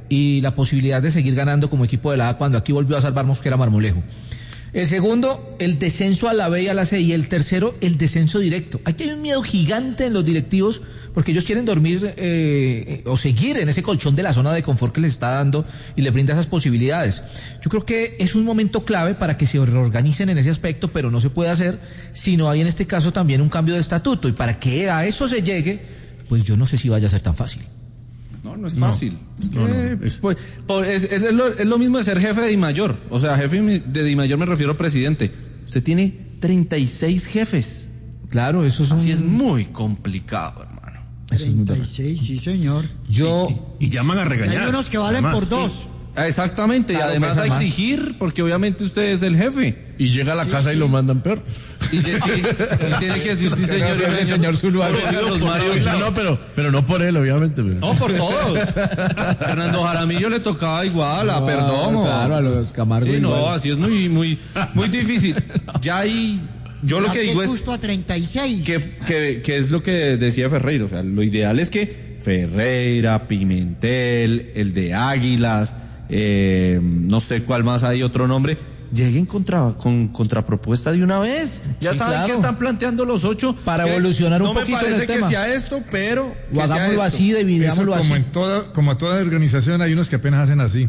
y la posibilidad de seguir ganando como equipo de la A cuando aquí volvió a salvar Mosquera Marmolejo. El segundo, el descenso a la B y a la C. Y el tercero, el descenso directo. Aquí hay un miedo gigante en los directivos porque ellos quieren dormir eh, o seguir en ese colchón de la zona de confort que les está dando y les brinda esas posibilidades. Yo creo que es un momento clave para que se reorganicen en ese aspecto, pero no se puede hacer si no hay en este caso también un cambio de estatuto. Y para que a eso se llegue, pues yo no sé si vaya a ser tan fácil. No, no es No. fácil. Es, que, No, no, es- pues, por- es- es lo, es lo mismo de ser jefe de Dimayor. O sea, jefe de Dimayor me refiero a presidente. Usted tiene treinta y seis jefes. Claro, eso es un... Así es muy complicado, hermano. Eso es muy treinta y verdad. seis, sí, señor. Yo... Y llaman a Y regañar. hay unos que valen además. por dos. Ah, exactamente, Claro, y además pesa a más. exigir, porque obviamente usted es el jefe. Y llega a la casa y lo mandan peor. Y, que sí, y tiene que decir sí, señor. Gracias, y señor Zuluaga. Por Carlos Mario, No, no, pero, pero no por él, obviamente. Pero. No, por todos. Fernando Jaramillo le tocaba igual, a No, Perdomo. claro, a los Camargo Sí, no, igual. así es muy, muy, muy difícil. Ya ahí, yo lo ¿A que qué digo es justo a treinta y seis? que, que, que es lo que decía Ferreira. O sea, lo ideal es que Ferreira, Pimentel, el de Águilas, eh, no sé cuál más hay otro nombre, lleguen contra, con contrapropuesta de una vez. Ya Sí, saben claro. que están planteando los ocho. Para que evolucionar un no poquito me en el parece que tema. sea esto, pero que O sea hagámoslo esto. así, Eso dividámoslo como así. en toda, como toda organización hay unos que apenas hacen así.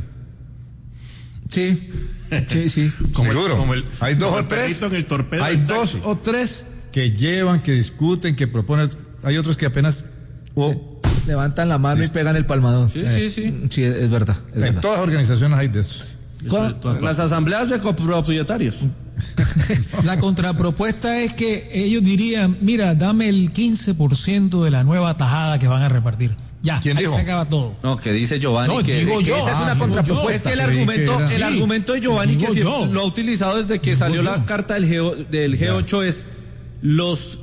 Sí, sí, sí. Como el- Seguro. como el- hay dos como o el tres. perrito en el torpedo Hay del dos taxi. o tres que llevan, que discuten, que proponen. Hay otros que apenas. o- Levantan la mano y pegan el palmadón. Sí, Eh, sí, sí. Sí, es verdad. Es en verdad. todas las organizaciones hay de eso. ¿Cuál- Las asambleas de copropietarios. La contrapropuesta es que ellos dirían, mira, dame el quince por ciento de la nueva tajada que van a repartir. Ya, ¿Quién ahí dijo? se acaba todo. No, que dice Giovanni No, que, digo que yo, esa es ah, una digo contrapropuesta. yo. Es que el Creí que argumento, era- el Sí. argumento de Giovanni que Digo sí yo. lo ha utilizado desde que Digo salió yo. la carta del G O del G ocho es los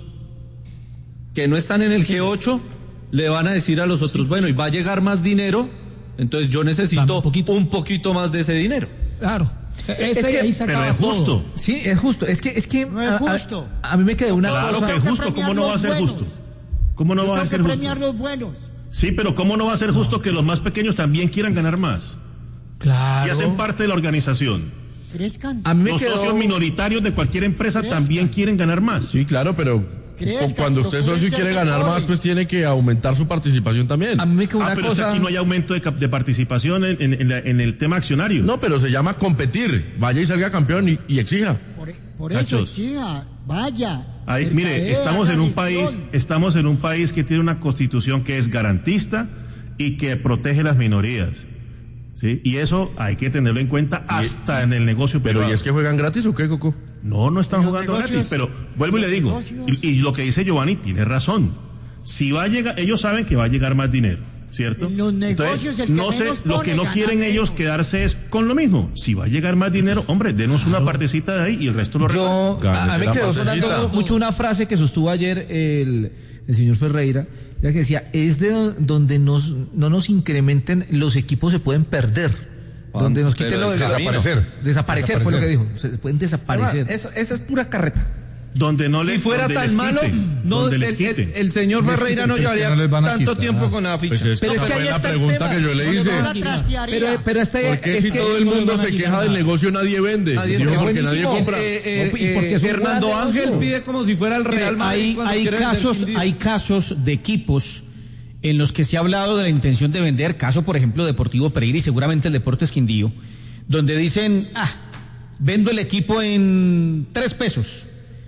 que no están en el G ocho le van a decir a los otros, bueno, y va a llegar más dinero, entonces yo Dame necesito un poquito. un poquito más de ese dinero. Claro. Ese, Es que- ahí se Pero acaba es justo. todo. Sí, es justo. Es que, es que No es a- a- justo. A, mí me quedó una Claro cosa. que es Tengo que justo. ¿Cómo premiar no va a los ser buenos. justo? ¿Cómo no Yo va a tengo ser que justo? premiar los buenos. Sí, pero ¿cómo no va a ser justo que los más pequeños también quieran ganar más? Claro. Si hacen parte de la organización. Crezcan. A mí me Los quedó. socios minoritarios de cualquier empresa también quieren ganar más. Sí, claro, pero Crezcan, cuando usted es socio y procuren quiere ser ganar más, mejores. pues tiene que aumentar su participación también. A mí me quedó Ah, una pero es que cosa. aquí no hay aumento de, cap- de participación en, en- en la- en el tema accionario. No, pero se llama competir. Vaya y salga campeón y, y exija. Por, por eso Muchachos. exija, vaya. Ahí, mire, mercadea, estamos en haga un país, gestión. estamos en un país que tiene una constitución que es garantista y que protege las minorías. ¿Sí? Y eso hay que tenerlo en cuenta hasta en el negocio Pero privado. ¿y es que juegan gratis o qué, Coco? No, no están Los jugando negocios- gratis, pero vuelvo y le los digo, negocios- y, y lo que dice Giovanni tiene razón. Si va a llegar, ellos saben que va a llegar más dinero, ¿cierto? En los negocios, el que no sé, menos lo pone, que no gana quieren menos. ellos quedarse es con lo mismo. Si va a llegar más dinero, hombre, denos una partecita de ahí y el resto lo Yo, reparten. a, a mí me la quedó partecita. sonando mucho una frase que sostuvo ayer el, el señor Ferreira, ya que decía, es de do- donde nos, no nos incrementen, los equipos se pueden perder. Donde nos quiten Pero lo desaparecer. Desaparecer fue lo que Desaparecer. dijo. Se pueden desaparecer. Eso, esa es pura carreta. Donde no Si les, fuera donde tan les malo, quiten, no, donde el, les el- quiten. el señor Les Ferreira quiten, no pero es que llevaría no les van a tanto quitar. tiempo con la ficha. Pues es- Pero es esa que fue ahí la está el pregunta tema. que yo le No les hice. van a trastearía. Pero, pero este, ¿Por qué es si que todo el no le mundo van a se quitar queja del nada? negocio nadie vende? Nadie Digo, está porque nadie buenísimo. compra. Eh, eh, Y porque es un Fernando gran Ángel negocio. pide como si fuera el Mire, Real Madrid. hay, cuando hay quiere vender casos, Quindío. hay casos de equipos en los que se ha hablado de la intención de vender, caso por ejemplo Deportivo Pereira y seguramente el Deportes Quindío, donde dicen, ah, vendo el equipo en tres pesos.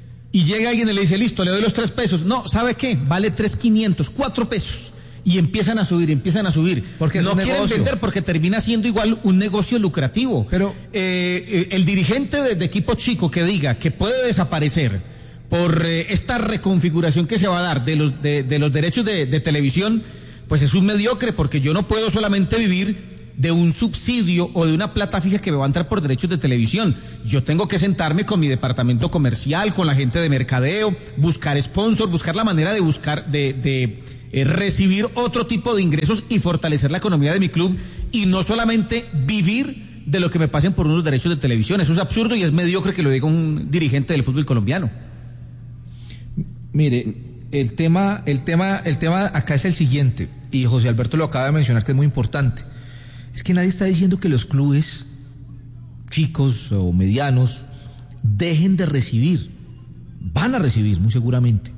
Y llega alguien y le dice, listo, le doy los tres pesos. No, ¿sabe qué? Vale tres quinientos, cuatro pesos. Y empiezan a subir, empiezan a subir. Porque es no un quieren negocio. vender porque termina siendo igual un negocio lucrativo. Pero- Eh, eh, el dirigente de, de equipo chico que diga que puede desaparecer por eh, esta reconfiguración que se va a dar de los, de, de los derechos de, de televisión, pues es un mediocre, porque yo no puedo solamente vivir de un subsidio o de una plata fija que me va a entrar por derechos de televisión. Yo tengo que sentarme con mi departamento comercial, con la gente de mercadeo, buscar sponsor, buscar la manera de buscar, de, de eh, recibir otro tipo de ingresos y fortalecer la economía de mi club, y no solamente vivir de lo que me pasen por unos derechos de televisión. Eso es absurdo y es mediocre que lo diga un dirigente del fútbol colombiano. Mire, el tema, el tema, el tema acá es el siguiente, y José Alberto lo acaba de mencionar, que es muy importante. Es que nadie está diciendo que los clubes chicos o medianos dejen de recibir. Van a recibir, muy seguramente.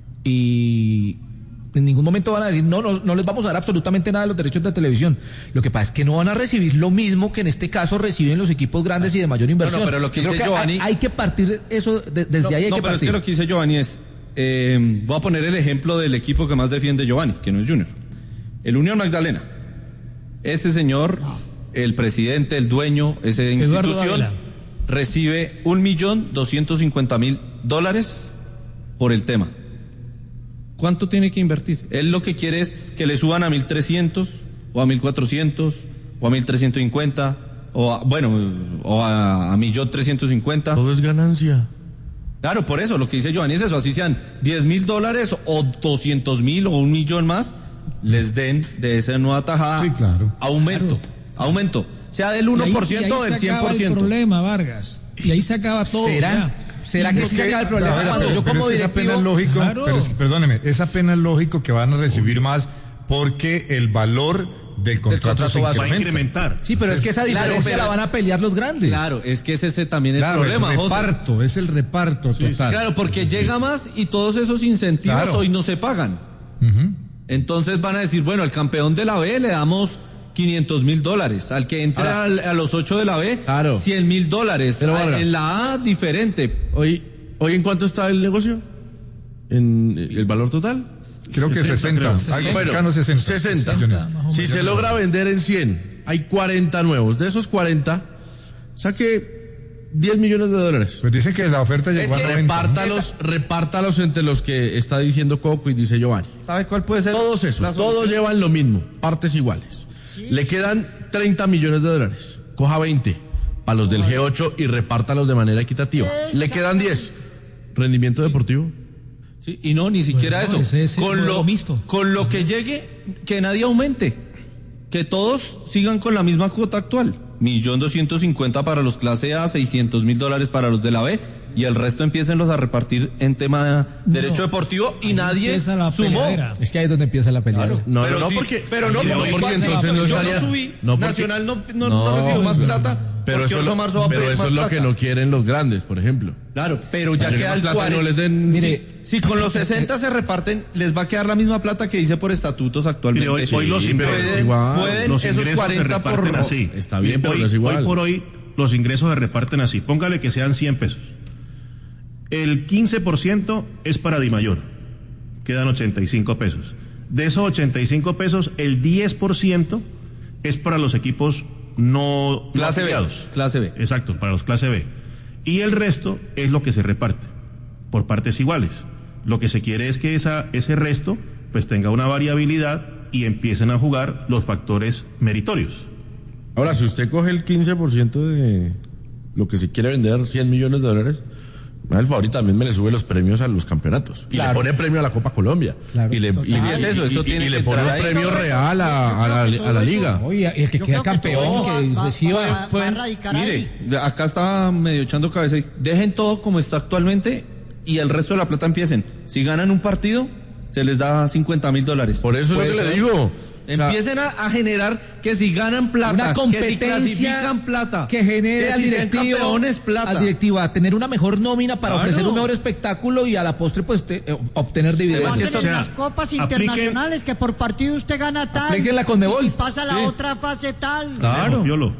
Y en ningún momento van a decir, no, no, no les vamos a dar absolutamente nada de los derechos de televisión. Lo que pasa es que no van a recibir lo mismo que en este caso reciben los equipos grandes y de mayor inversión. No, no, pero lo que Yo dice creo Giovanni- hay, hay que partir eso, de- desde No, ahí hay no, que pero es partir. que lo que dice Giovanni es, eh, voy a poner el ejemplo del equipo que más defiende Giovanni, que no es Junior. El Unión Magdalena. Ese señor, el presidente, el dueño, esa institución, recibe un millón doscientos cincuenta mil dólares por el tema. ¿Cuánto tiene que invertir? Él lo que quiere es que le suban a mil trescientos, o a mil cuatrocientos, o a mil trescientos cincuenta, o a, bueno, o a, a millón trescientos cincuenta. Todo es ganancia. Claro, por eso, lo que dice Giovanni es eso, así sean diez mil dólares, o doscientos mil, o un millón más, les den de esa nueva tajada. Sí, claro. Aumento, claro. aumento. Sea del uno por ciento o del cien por ciento. Y ahí se acaba el problema, Vargas. Y ahí se acaba todo. ¿Será? Ya. ¿Será que sí se acaba el problema? Pero, Cuando pero, yo como pero es que directivo... esa pena es lógico, Claro. pero es que, perdóneme, esa pena es lógico que van a recibir más porque el valor del contrato, contrato se va a Va a incrementa. incrementar. Sí, pero es que esa Claro, diferencia pero la es- van a pelear los grandes. Claro, es que ese es ese también el Claro, problema, el José. reparto, es el reparto Sí, sí, total. Claro, porque llega más y todos esos incentivos Claro. hoy no se pagan. Ujú. Entonces van a decir, bueno, al campeón de la B le damos quinientos mil dólares, al que entre Ahora, al- a los ocho de la B, Claro. cien mil dólares, Pero, A- Vargas. en la A diferente. Hoy, ¿Hoy en cuánto está el negocio? ¿En el valor total? Creo que sesenta, creo. algo Bueno, cercano a sesenta. sesenta. millones. Si se logra vender en cien, hay cuarenta nuevos. De esos cuarenta, saque diez millones de dólares. Pues dice que la oferta llegó Es a que noventa. Repártalos, repártalos entre los que está diciendo Coco y dice Giovanni. ¿Sabe cuál puede ser? Todos esos, la todos solución? llevan lo mismo, partes iguales. Le quedan treinta millones de dólares. Coja veinte para los del G ocho y repártalos de manera equitativa. Le quedan diez. Rendimiento deportivo. Sí, y no, ni siquiera Pues no, eso. ese es el con, juego lo, mixto. con lo que llegue, que nadie aumente. Que todos sigan con la misma cuota actual. Millón doscientos cincuenta para los clase A, seiscientos mil dólares para los de la B, y el resto empiécenlos a repartir en tema de derecho No, deportivo y ahí nadie empieza la sumó. peleadera. Es que ahí es donde empieza la pelea. Claro. No, pero no, no, sí, porque- pero no no, porque, porque pasa, entonces no yo estaría- no subí, no, porque- Nacional no, no, No, no recibió más es plata, Pero porque eso, Orso lo- Marzo va a pero pedir eso más es lo plata. que no quieren los grandes, por ejemplo. Claro, pero ya Para queda más el plata no cuarenta. les den- Mire, si con los sesenta se reparten, les va a quedar la misma plata que dice por estatutos actualmente. Mire, hoy, hoy los Sí, ingresos, pueden, igual, pueden los esos ingresos se cuarenta por reparten así. Está bien, pero hoy, no es igual. hoy por hoy los ingresos se reparten así. Póngale que sean cien pesos. El quince por ciento es para Dimayor. Quedan ochenta y cinco pesos. De esos ochenta y cinco pesos, el diez por ciento es para los equipos no, no Clase B, afiliados. clase B. Exacto, para los clase B. Y el resto es lo que se reparte por partes iguales. Lo que se quiere es que esa, ese resto pues tenga una variabilidad y empiecen a jugar los factores meritorios. Ahora, si usted coge el quince por ciento de lo que se quiere vender, cien millones de dólares, el favor y también me le sube los premios a los campeonatos. Y Claro. le pone premio a la Copa Colombia. Claro. Y le, y, Total. y- Sí, es eso, y- eso y- tiene y le que pone entrar un ahí. premio real a, a la, a la liga. Oye, y el que Yo queda creo que todo campeón, eso que va- va- reciba... va- va a Pueden- radicar ahí. mire, acá está medio echando cabeza ahí. Dejen todo como está actualmente y el resto de la plata empiecen. Si ganan un partido, se les da cincuenta mil dólares. Por eso es Puede lo que le ser. digo. O sea, Empiecen a, a generar que si ganan plata, una que si competencia clasifican plata, que genere que al si sean directivo, campeones plata. al directivo a tener una mejor nómina para Claro. ofrecer un mejor espectáculo y a la postre pues te- eh, obtener dividendos. Pasen esto en sea, las copas apliquen- internacionales que por partido usted gana tal. Apliquen la Conmebol. Y pasa la Sí. otra fase tal. Claro. Piolo.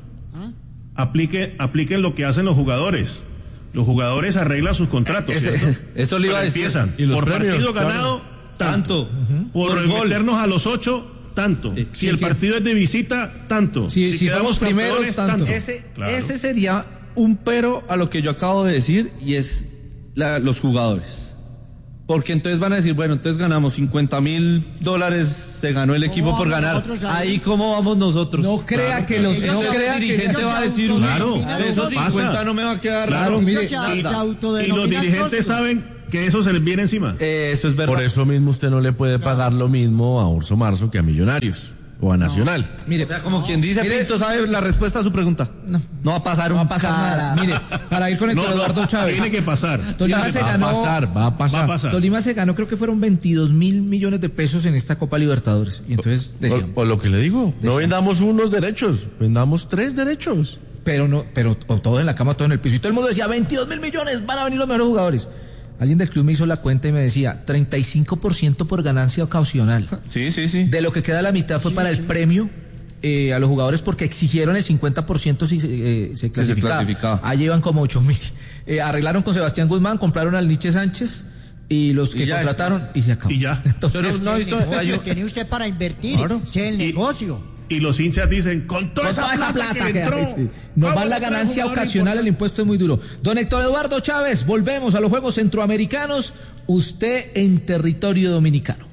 Aplique, apliquen lo que hacen los jugadores. Los jugadores arreglan sus contratos. Ese- ¿cierto? eso le iba Pero a decir. Empiezan. Y los por premios, partido claro. ganado, tanto. Tanto. Por, Por gol. meternos a los ocho, tanto. Sí, si sí, el que- partido es de visita, tanto. Sí, si quedamos somos primeros, campeones, tanto. Ese, Claro. ese sería un pero a lo que yo acabo de decir y es la- los jugadores. Porque entonces van a decir, bueno, entonces ganamos cincuenta mil dólares, se ganó el equipo ¿Cómo por vamos ganar. nosotros ahí? Ahí cómo vamos nosotros. No crea que los... ellos No se- crea el que... dirigente ellos va a se decir, Claro, autodenominan de esos socios. cincuenta no me va a quedar Claro, raro. mire, Ellos se, nada. se Y los autodenominan dirigentes socios. saben que eso se les viene encima. Eso es verdad. por eso mismo usted no le puede pagar lo mismo a Orso Marzo que a Millonarios o a Nacional. Mire, O sea, como quien dice, Mire- Pinto sabe la respuesta a su pregunta. No, no va a pasar no va un a pasar cara. nada. Mire, para ir con No, Héctor no, Eduardo Chávez. tiene que pasar. Tolima Tiene que se Va a ganó... pasar, va a pasar. Va a pasar. Tolima se ganó, creo que fueron veintidós mil millones de pesos en esta Copa Libertadores. Y entonces decían, O, o lo que le digo, no Decían. vendamos unos derechos, vendamos tres derechos. pero no, pero o todo en la cama, todo en el piso. Y todo el mundo decía, veintidós mil millones, van a venir los mejores jugadores. Alguien del club me hizo la cuenta y me decía, treinta y cinco por ciento por ganancia ocasional. Sí, sí, sí. De lo que queda la mitad fue para el premio eh, a los jugadores porque exigieron el cincuenta por ciento si eh, se clasificaba. clasificaba. Ahí llevan como ocho mil. Eh, arreglaron con Sebastián Guzmán, compraron al Nietzsche Sánchez y los que Y ya, contrataron y se acabó. Y ya. Entonces, Pero no, el esto- negocio hay un- tiene usted para invertir, Claro. ese es el Y- negocio. Y los hinchas dicen, con toda, Con toda esa plata que que le entró, sí. Nos vamos va la a traer ganancia jugadores ocasional, el impuesto es muy duro. Don Héctor Eduardo Chávez, volvemos a los Juegos Centroamericanos, usted en territorio dominicano.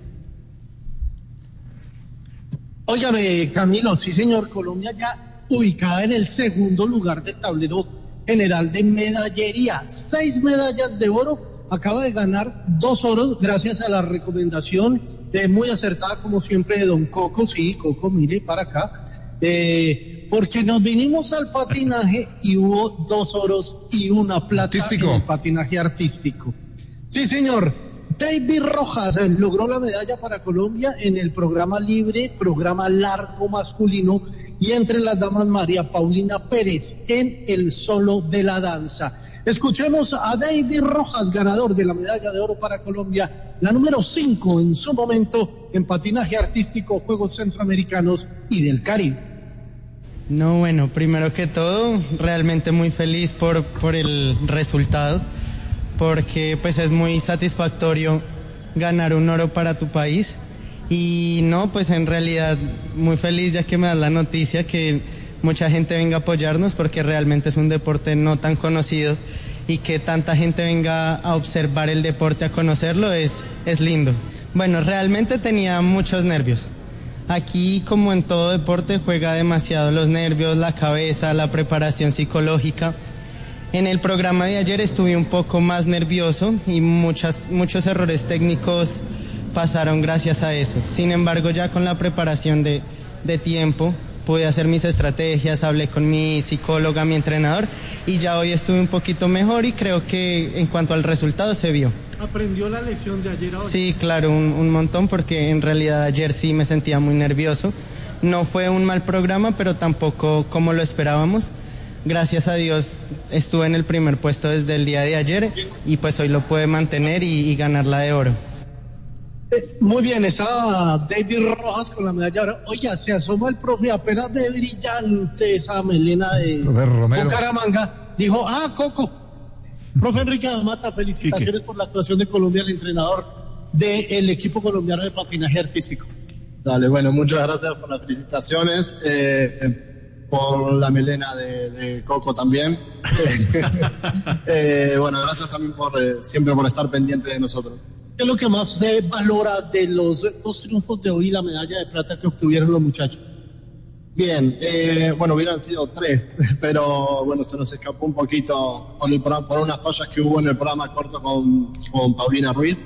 Óigame, Camilo, sí señor, Colombia ya ubicada en el segundo lugar del tablero general de medallería. Seis medallas de oro, acaba de ganar dos oros gracias a la recomendación eh, muy acertada como siempre de don Coco. Sí, Coco, mire para acá. Eh, porque nos vinimos al patinaje y hubo dos oros y una plata Artístico. en el patinaje artístico. Sí señor. David Rojas eh, logró la medalla para Colombia en el programa libre, programa largo masculino, y entre las damas María Paulina Pérez en el solo de la danza. Escuchemos a David Rojas, ganador de la medalla de oro para Colombia, la número cinco en su momento en patinaje artístico, Juegos Centroamericanos y del Caribe. No, bueno, primero que todo, realmente muy feliz por, por el resultado, porque pues es muy satisfactorio ganar un oro para tu país. Y no, pues en realidad muy feliz ya que me das la noticia que mucha gente venga a apoyarnos, porque realmente es un deporte no tan conocido, y que tanta gente venga a observar el deporte, a conocerlo, es, es lindo. Bueno, realmente tenía muchos nervios. Aquí, como en todo deporte, juega demasiado los nervios, la cabeza, la preparación psicológica. En el programa de ayer estuve un poco más nervioso y muchas, muchos errores técnicos pasaron gracias a eso. Sin embargo, ya con la preparación de, de tiempo, pude hacer mis estrategias, hablé con mi psicóloga, mi entrenador, y ya hoy estuve un poquito mejor, y creo que en cuanto al resultado se vio. ¿Aprendió la lección de ayer a hoy? Sí, claro, un, un montón, porque en realidad ayer sí me sentía muy nervioso. No fue un mal programa, pero tampoco como lo esperábamos. Gracias a Dios estuve en el primer puesto desde el día de ayer, y pues hoy lo pude mantener y, y ganar la de oro. Muy bien, estaba David Rojas con la medalla de oro. Oiga, se asoma el profe, apenas ve brillante esa melena de Profe Romero. Bucaramanga. Dijo, ah, Coco. Profe Enrique Damata, felicitaciones por la actuación de Colombia, el entrenador del equipo colombiano de patinaje artístico. Dale, bueno, muchas gracias por las felicitaciones, eh, por la melena de, de Coco también. eh, bueno, gracias también por eh, siempre por estar pendiente de nosotros. ¿Qué es lo que más se valora de los dos triunfos de hoy y la medalla de plata que obtuvieron los muchachos? Bien, eh, bueno, hubieran sido tres, pero bueno, se nos escapó un poquito por, el, por unas fallas que hubo en el programa corto con, con Paulina Ruiz.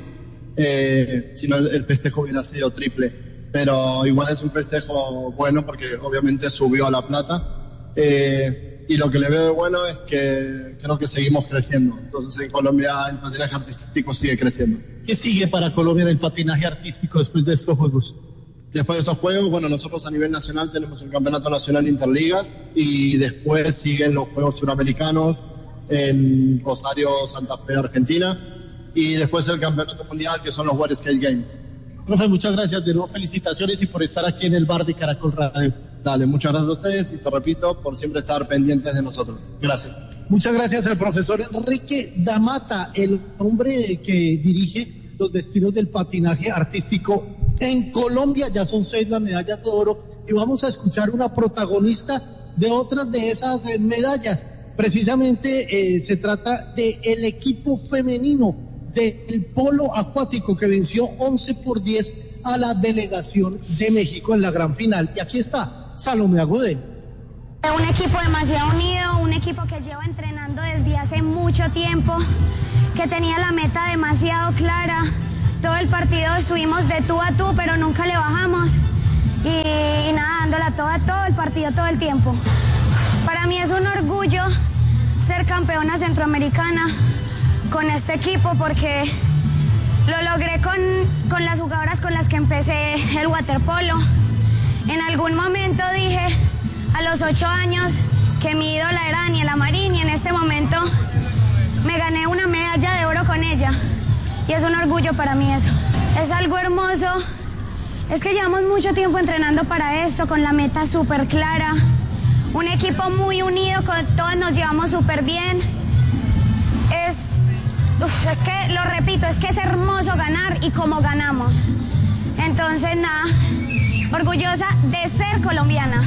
Eh, si no, el, el festejo hubiera sido triple, pero igual es un festejo bueno porque obviamente subió a la plata. Eh, y lo que le veo de bueno es que creo que seguimos creciendo. Entonces en Colombia el patinaje artístico sigue creciendo. ¿Qué sigue para Colombia en el patinaje artístico después de estos Juegos? Después de estos Juegos, bueno, nosotros a nivel nacional tenemos un campeonato nacional Interligas, y después siguen los Juegos Suramericanos en Rosario, Santa Fe, Argentina, y después el campeonato mundial, que son los World Skate Games. Profe, muchas gracias de nuevo, felicitaciones y por estar aquí en el bar de Caracol Radio. Dale, muchas gracias a ustedes y te repito, por siempre estar pendientes de nosotros. Gracias. Muchas gracias al profesor Enrique Damata, el hombre que dirige los destinos del patinaje artístico en Colombia. Ya son seis las medallas de oro y vamos a escuchar una protagonista de otras de esas eh, medallas. Precisamente eh, se trata del equipo femenino del polo acuático que venció once por diez a la delegación de México en la gran final. Y aquí está Salomé Agudelo. Un equipo demasiado unido, un equipo que lleva entrenando desde hace mucho tiempo, que tenía la meta demasiado clara. Todo el partido estuvimos de tú a tú, pero nunca le bajamos. Y, y nada, dándola toda, todo el partido, todo el tiempo. Para mí es un orgullo ser campeona centroamericana con este equipo, porque lo logré con, con las jugadoras con las que empecé el waterpolo. En algún momento dije, a los ocho años, que mi ídola era Daniela Marín, y en este momento me gané una medalla de oro con ella. Y es un orgullo para mí eso. Es algo hermoso. Es que llevamos mucho tiempo entrenando para esto, con la meta súper clara. Un equipo muy unido, con todos nos llevamos súper bien. Es uf, es que, lo repito, es que es hermoso ganar y como ganamos. Entonces, nada, orgullosa de ser colombiana.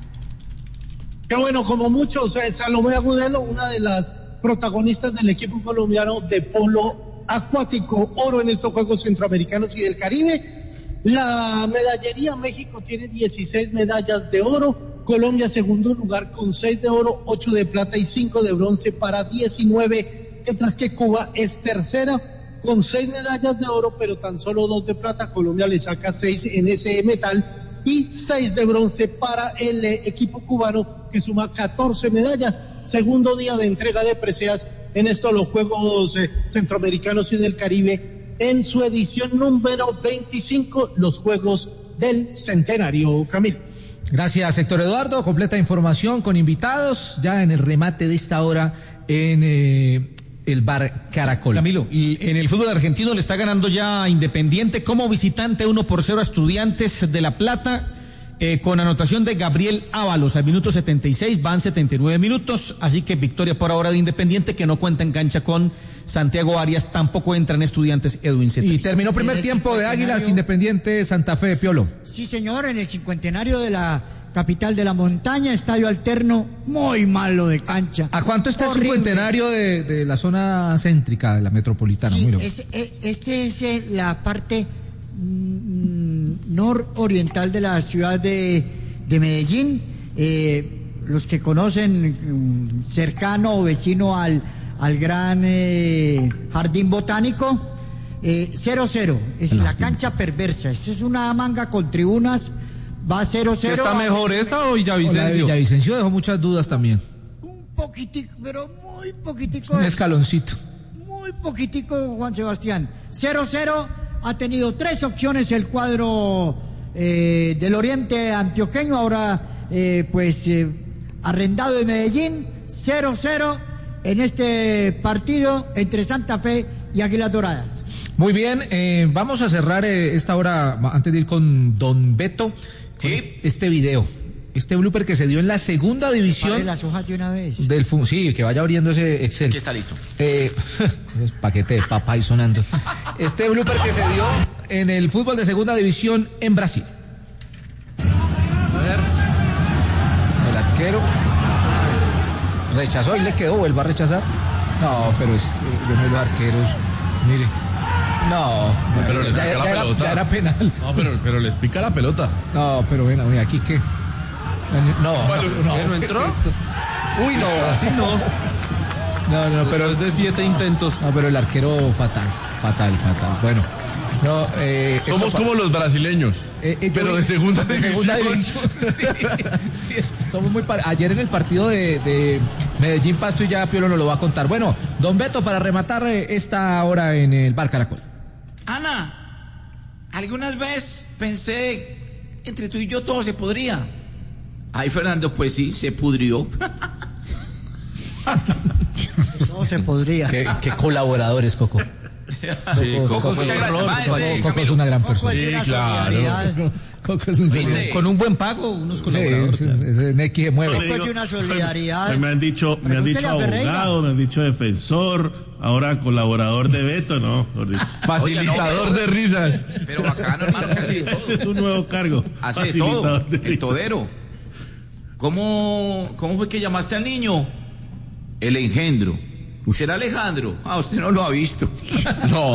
Qué bueno, como muchos, eh, Salomé Agudelo, una de las protagonistas del equipo colombiano de polo acuático, oro en estos Juegos Centroamericanos y del Caribe. La medallería, México tiene dieciséis medallas de oro, Colombia segundo lugar con seis de oro, ocho de plata y cinco de bronce para diecinueve, mientras que Cuba es tercera con seis medallas de oro, pero tan solo dos de plata. Colombia le saca seis en ese metal y seis de bronce para el eh, equipo cubano, que suma catorce medallas. Segundo día de entrega de preseas en estos los Juegos eh, Centroamericanos y del Caribe, en su edición número veinticinco, los Juegos del Centenario. Camilo. Gracias, Héctor Eduardo. Completa información con invitados ya en el remate de esta hora en eh, el Bar Caracol. Camilo, y en el fútbol argentino le está ganando ya Independiente como visitante uno por cero a Estudiantes de La Plata, eh, con anotación de Gabriel Ábalos al minuto setenta y seis, van setenta y nueve minutos, así que victoria por ahora de Independiente, que no cuenta en cancha con Santiago Arias, tampoco entra en Estudiantes Edwin Cetri. Y terminó primer tiempo de Águilas, Independiente Santa Fe de Piolo. Sí, señor, en el cincuentenario de la capital de la montaña, estadio alterno, muy malo de cancha. ¿A cuánto está Horrible. el cincuentenario de, de la zona céntrica de la metropolitana? Sí, Muy loco. es, eh, este es eh, la parte mm, nororiental de la ciudad de, de Medellín. Eh, los que conocen, mm, cercano o vecino al, al gran eh, jardín botánico, eh, cero cero, es la cancha perversa. Esta es una manga con tribunas. Va cero cero. ¿Está mejor esa o Villavicencio? O la de Villavicencio dejó muchas dudas también. Un poquitico, pero muy poquitico. Un es, escaloncito. Muy poquitico, Juan Sebastián. cero cero, ha tenido tres opciones el cuadro eh, del Oriente Antioqueño, ahora eh, pues eh, arrendado de Medellín. cero cero en este partido entre Santa Fe y Águilas Doradas. Muy bien, eh, vamos a cerrar eh, esta hora, antes de ir con Don Beto, con ¿Sí? este video, este blooper que se dio en la segunda división. Pare las hojas de una vez. Del fu- sí, que vaya abriendo ese Excel. Aquí está listo. Eh, es paquete de papa ahí sonando. Este blooper que se dio en el fútbol de segunda división en Brasil. A ver. El arquero rechazó y le quedó, vuelva a rechazar. No, pero es que yo no, los arqueros, mire. No, pero les ya, pica ya la era, pelota. ya era penal. No, pero, pero les pica la pelota. No, pero venga, mira, aquí qué. No, no, no, ¿No entró? Uy, no, Así no. no, no, pero Después de siete intentos. No, pero el arquero fatal, fatal, fatal. Bueno, no, eh, Somos esto, como los brasileños, eh, eh, pero yo- de segunda de segunda división. división. Sí, sí, somos muy pare- Ayer en el partido de, de Medellín Pasto, y ya Piolo nos lo va a contar. Bueno, Don Beto, para rematar eh, esta hora en el Bar Caracol. Ana, algunas veces pensé, entre tú y yo todo se podría. Ay, Fernando, pues sí, se pudrió. No se podría. Qué, qué colaboradores, Coco. Sí, Coco, muchas gracias, maestro. Coco es una gran Coco persona. es de una Sí, claro. solidaridad. Coco es un ¿Viste? Con un buen pago, unos colaboradores. Sí, ese- ese Neki se mueve. Coco es de una solidaridad. Me han dicho, me han Pregúntele dicho a Ferreira. abogado, me han dicho defensor, ahora colaborador de Beto, ¿no? Mejor dicho. Facilitador de risas. Pero bacano, hermano, que hace de todo. Ese es un nuevo cargo. Hace de todo. Facilitador de El risas. todero. ¿Cómo, ¿Cómo fue que llamaste al niño? El engendro. ¿Será Alejandro? Ah, usted no lo ha visto. No.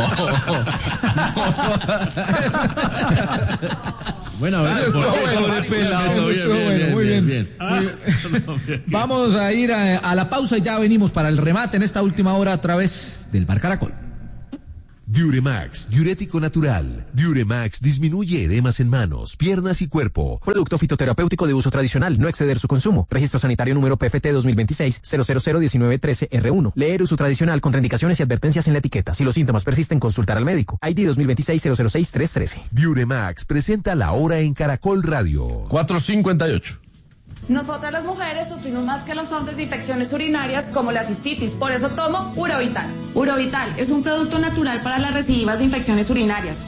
Bueno, a ver, Estuvo ¿por qué? bueno, Pobre pelado. estuvo Bien, bueno, bien, muy bien, bien. bien. Ah, no, bien. Vamos a ir a, a la pausa y ya venimos para el remate en esta última hora a través del Bar Caracol. Diuremax, diurético natural. Diuremax disminuye edemas en manos, piernas y cuerpo. Producto fitoterapéutico de uso tradicional, no exceder su consumo. Registro sanitario número P F T dos mil veintiséis cero cero cero diecinueve trece R uno. Leer uso tradicional, contraindicaciones y advertencias en la etiqueta. Si los síntomas persisten, consultar al médico. I D dos mil veintiséis cero cero seis tres trece. Diuremax presenta la hora en Caracol Radio. cuatro cincuenta y ocho. Nosotras las mujeres sufrimos más que los hombres de infecciones urinarias como la cistitis, por eso tomo Urovital. Urovital es un producto natural para las recidivas de infecciones urinarias.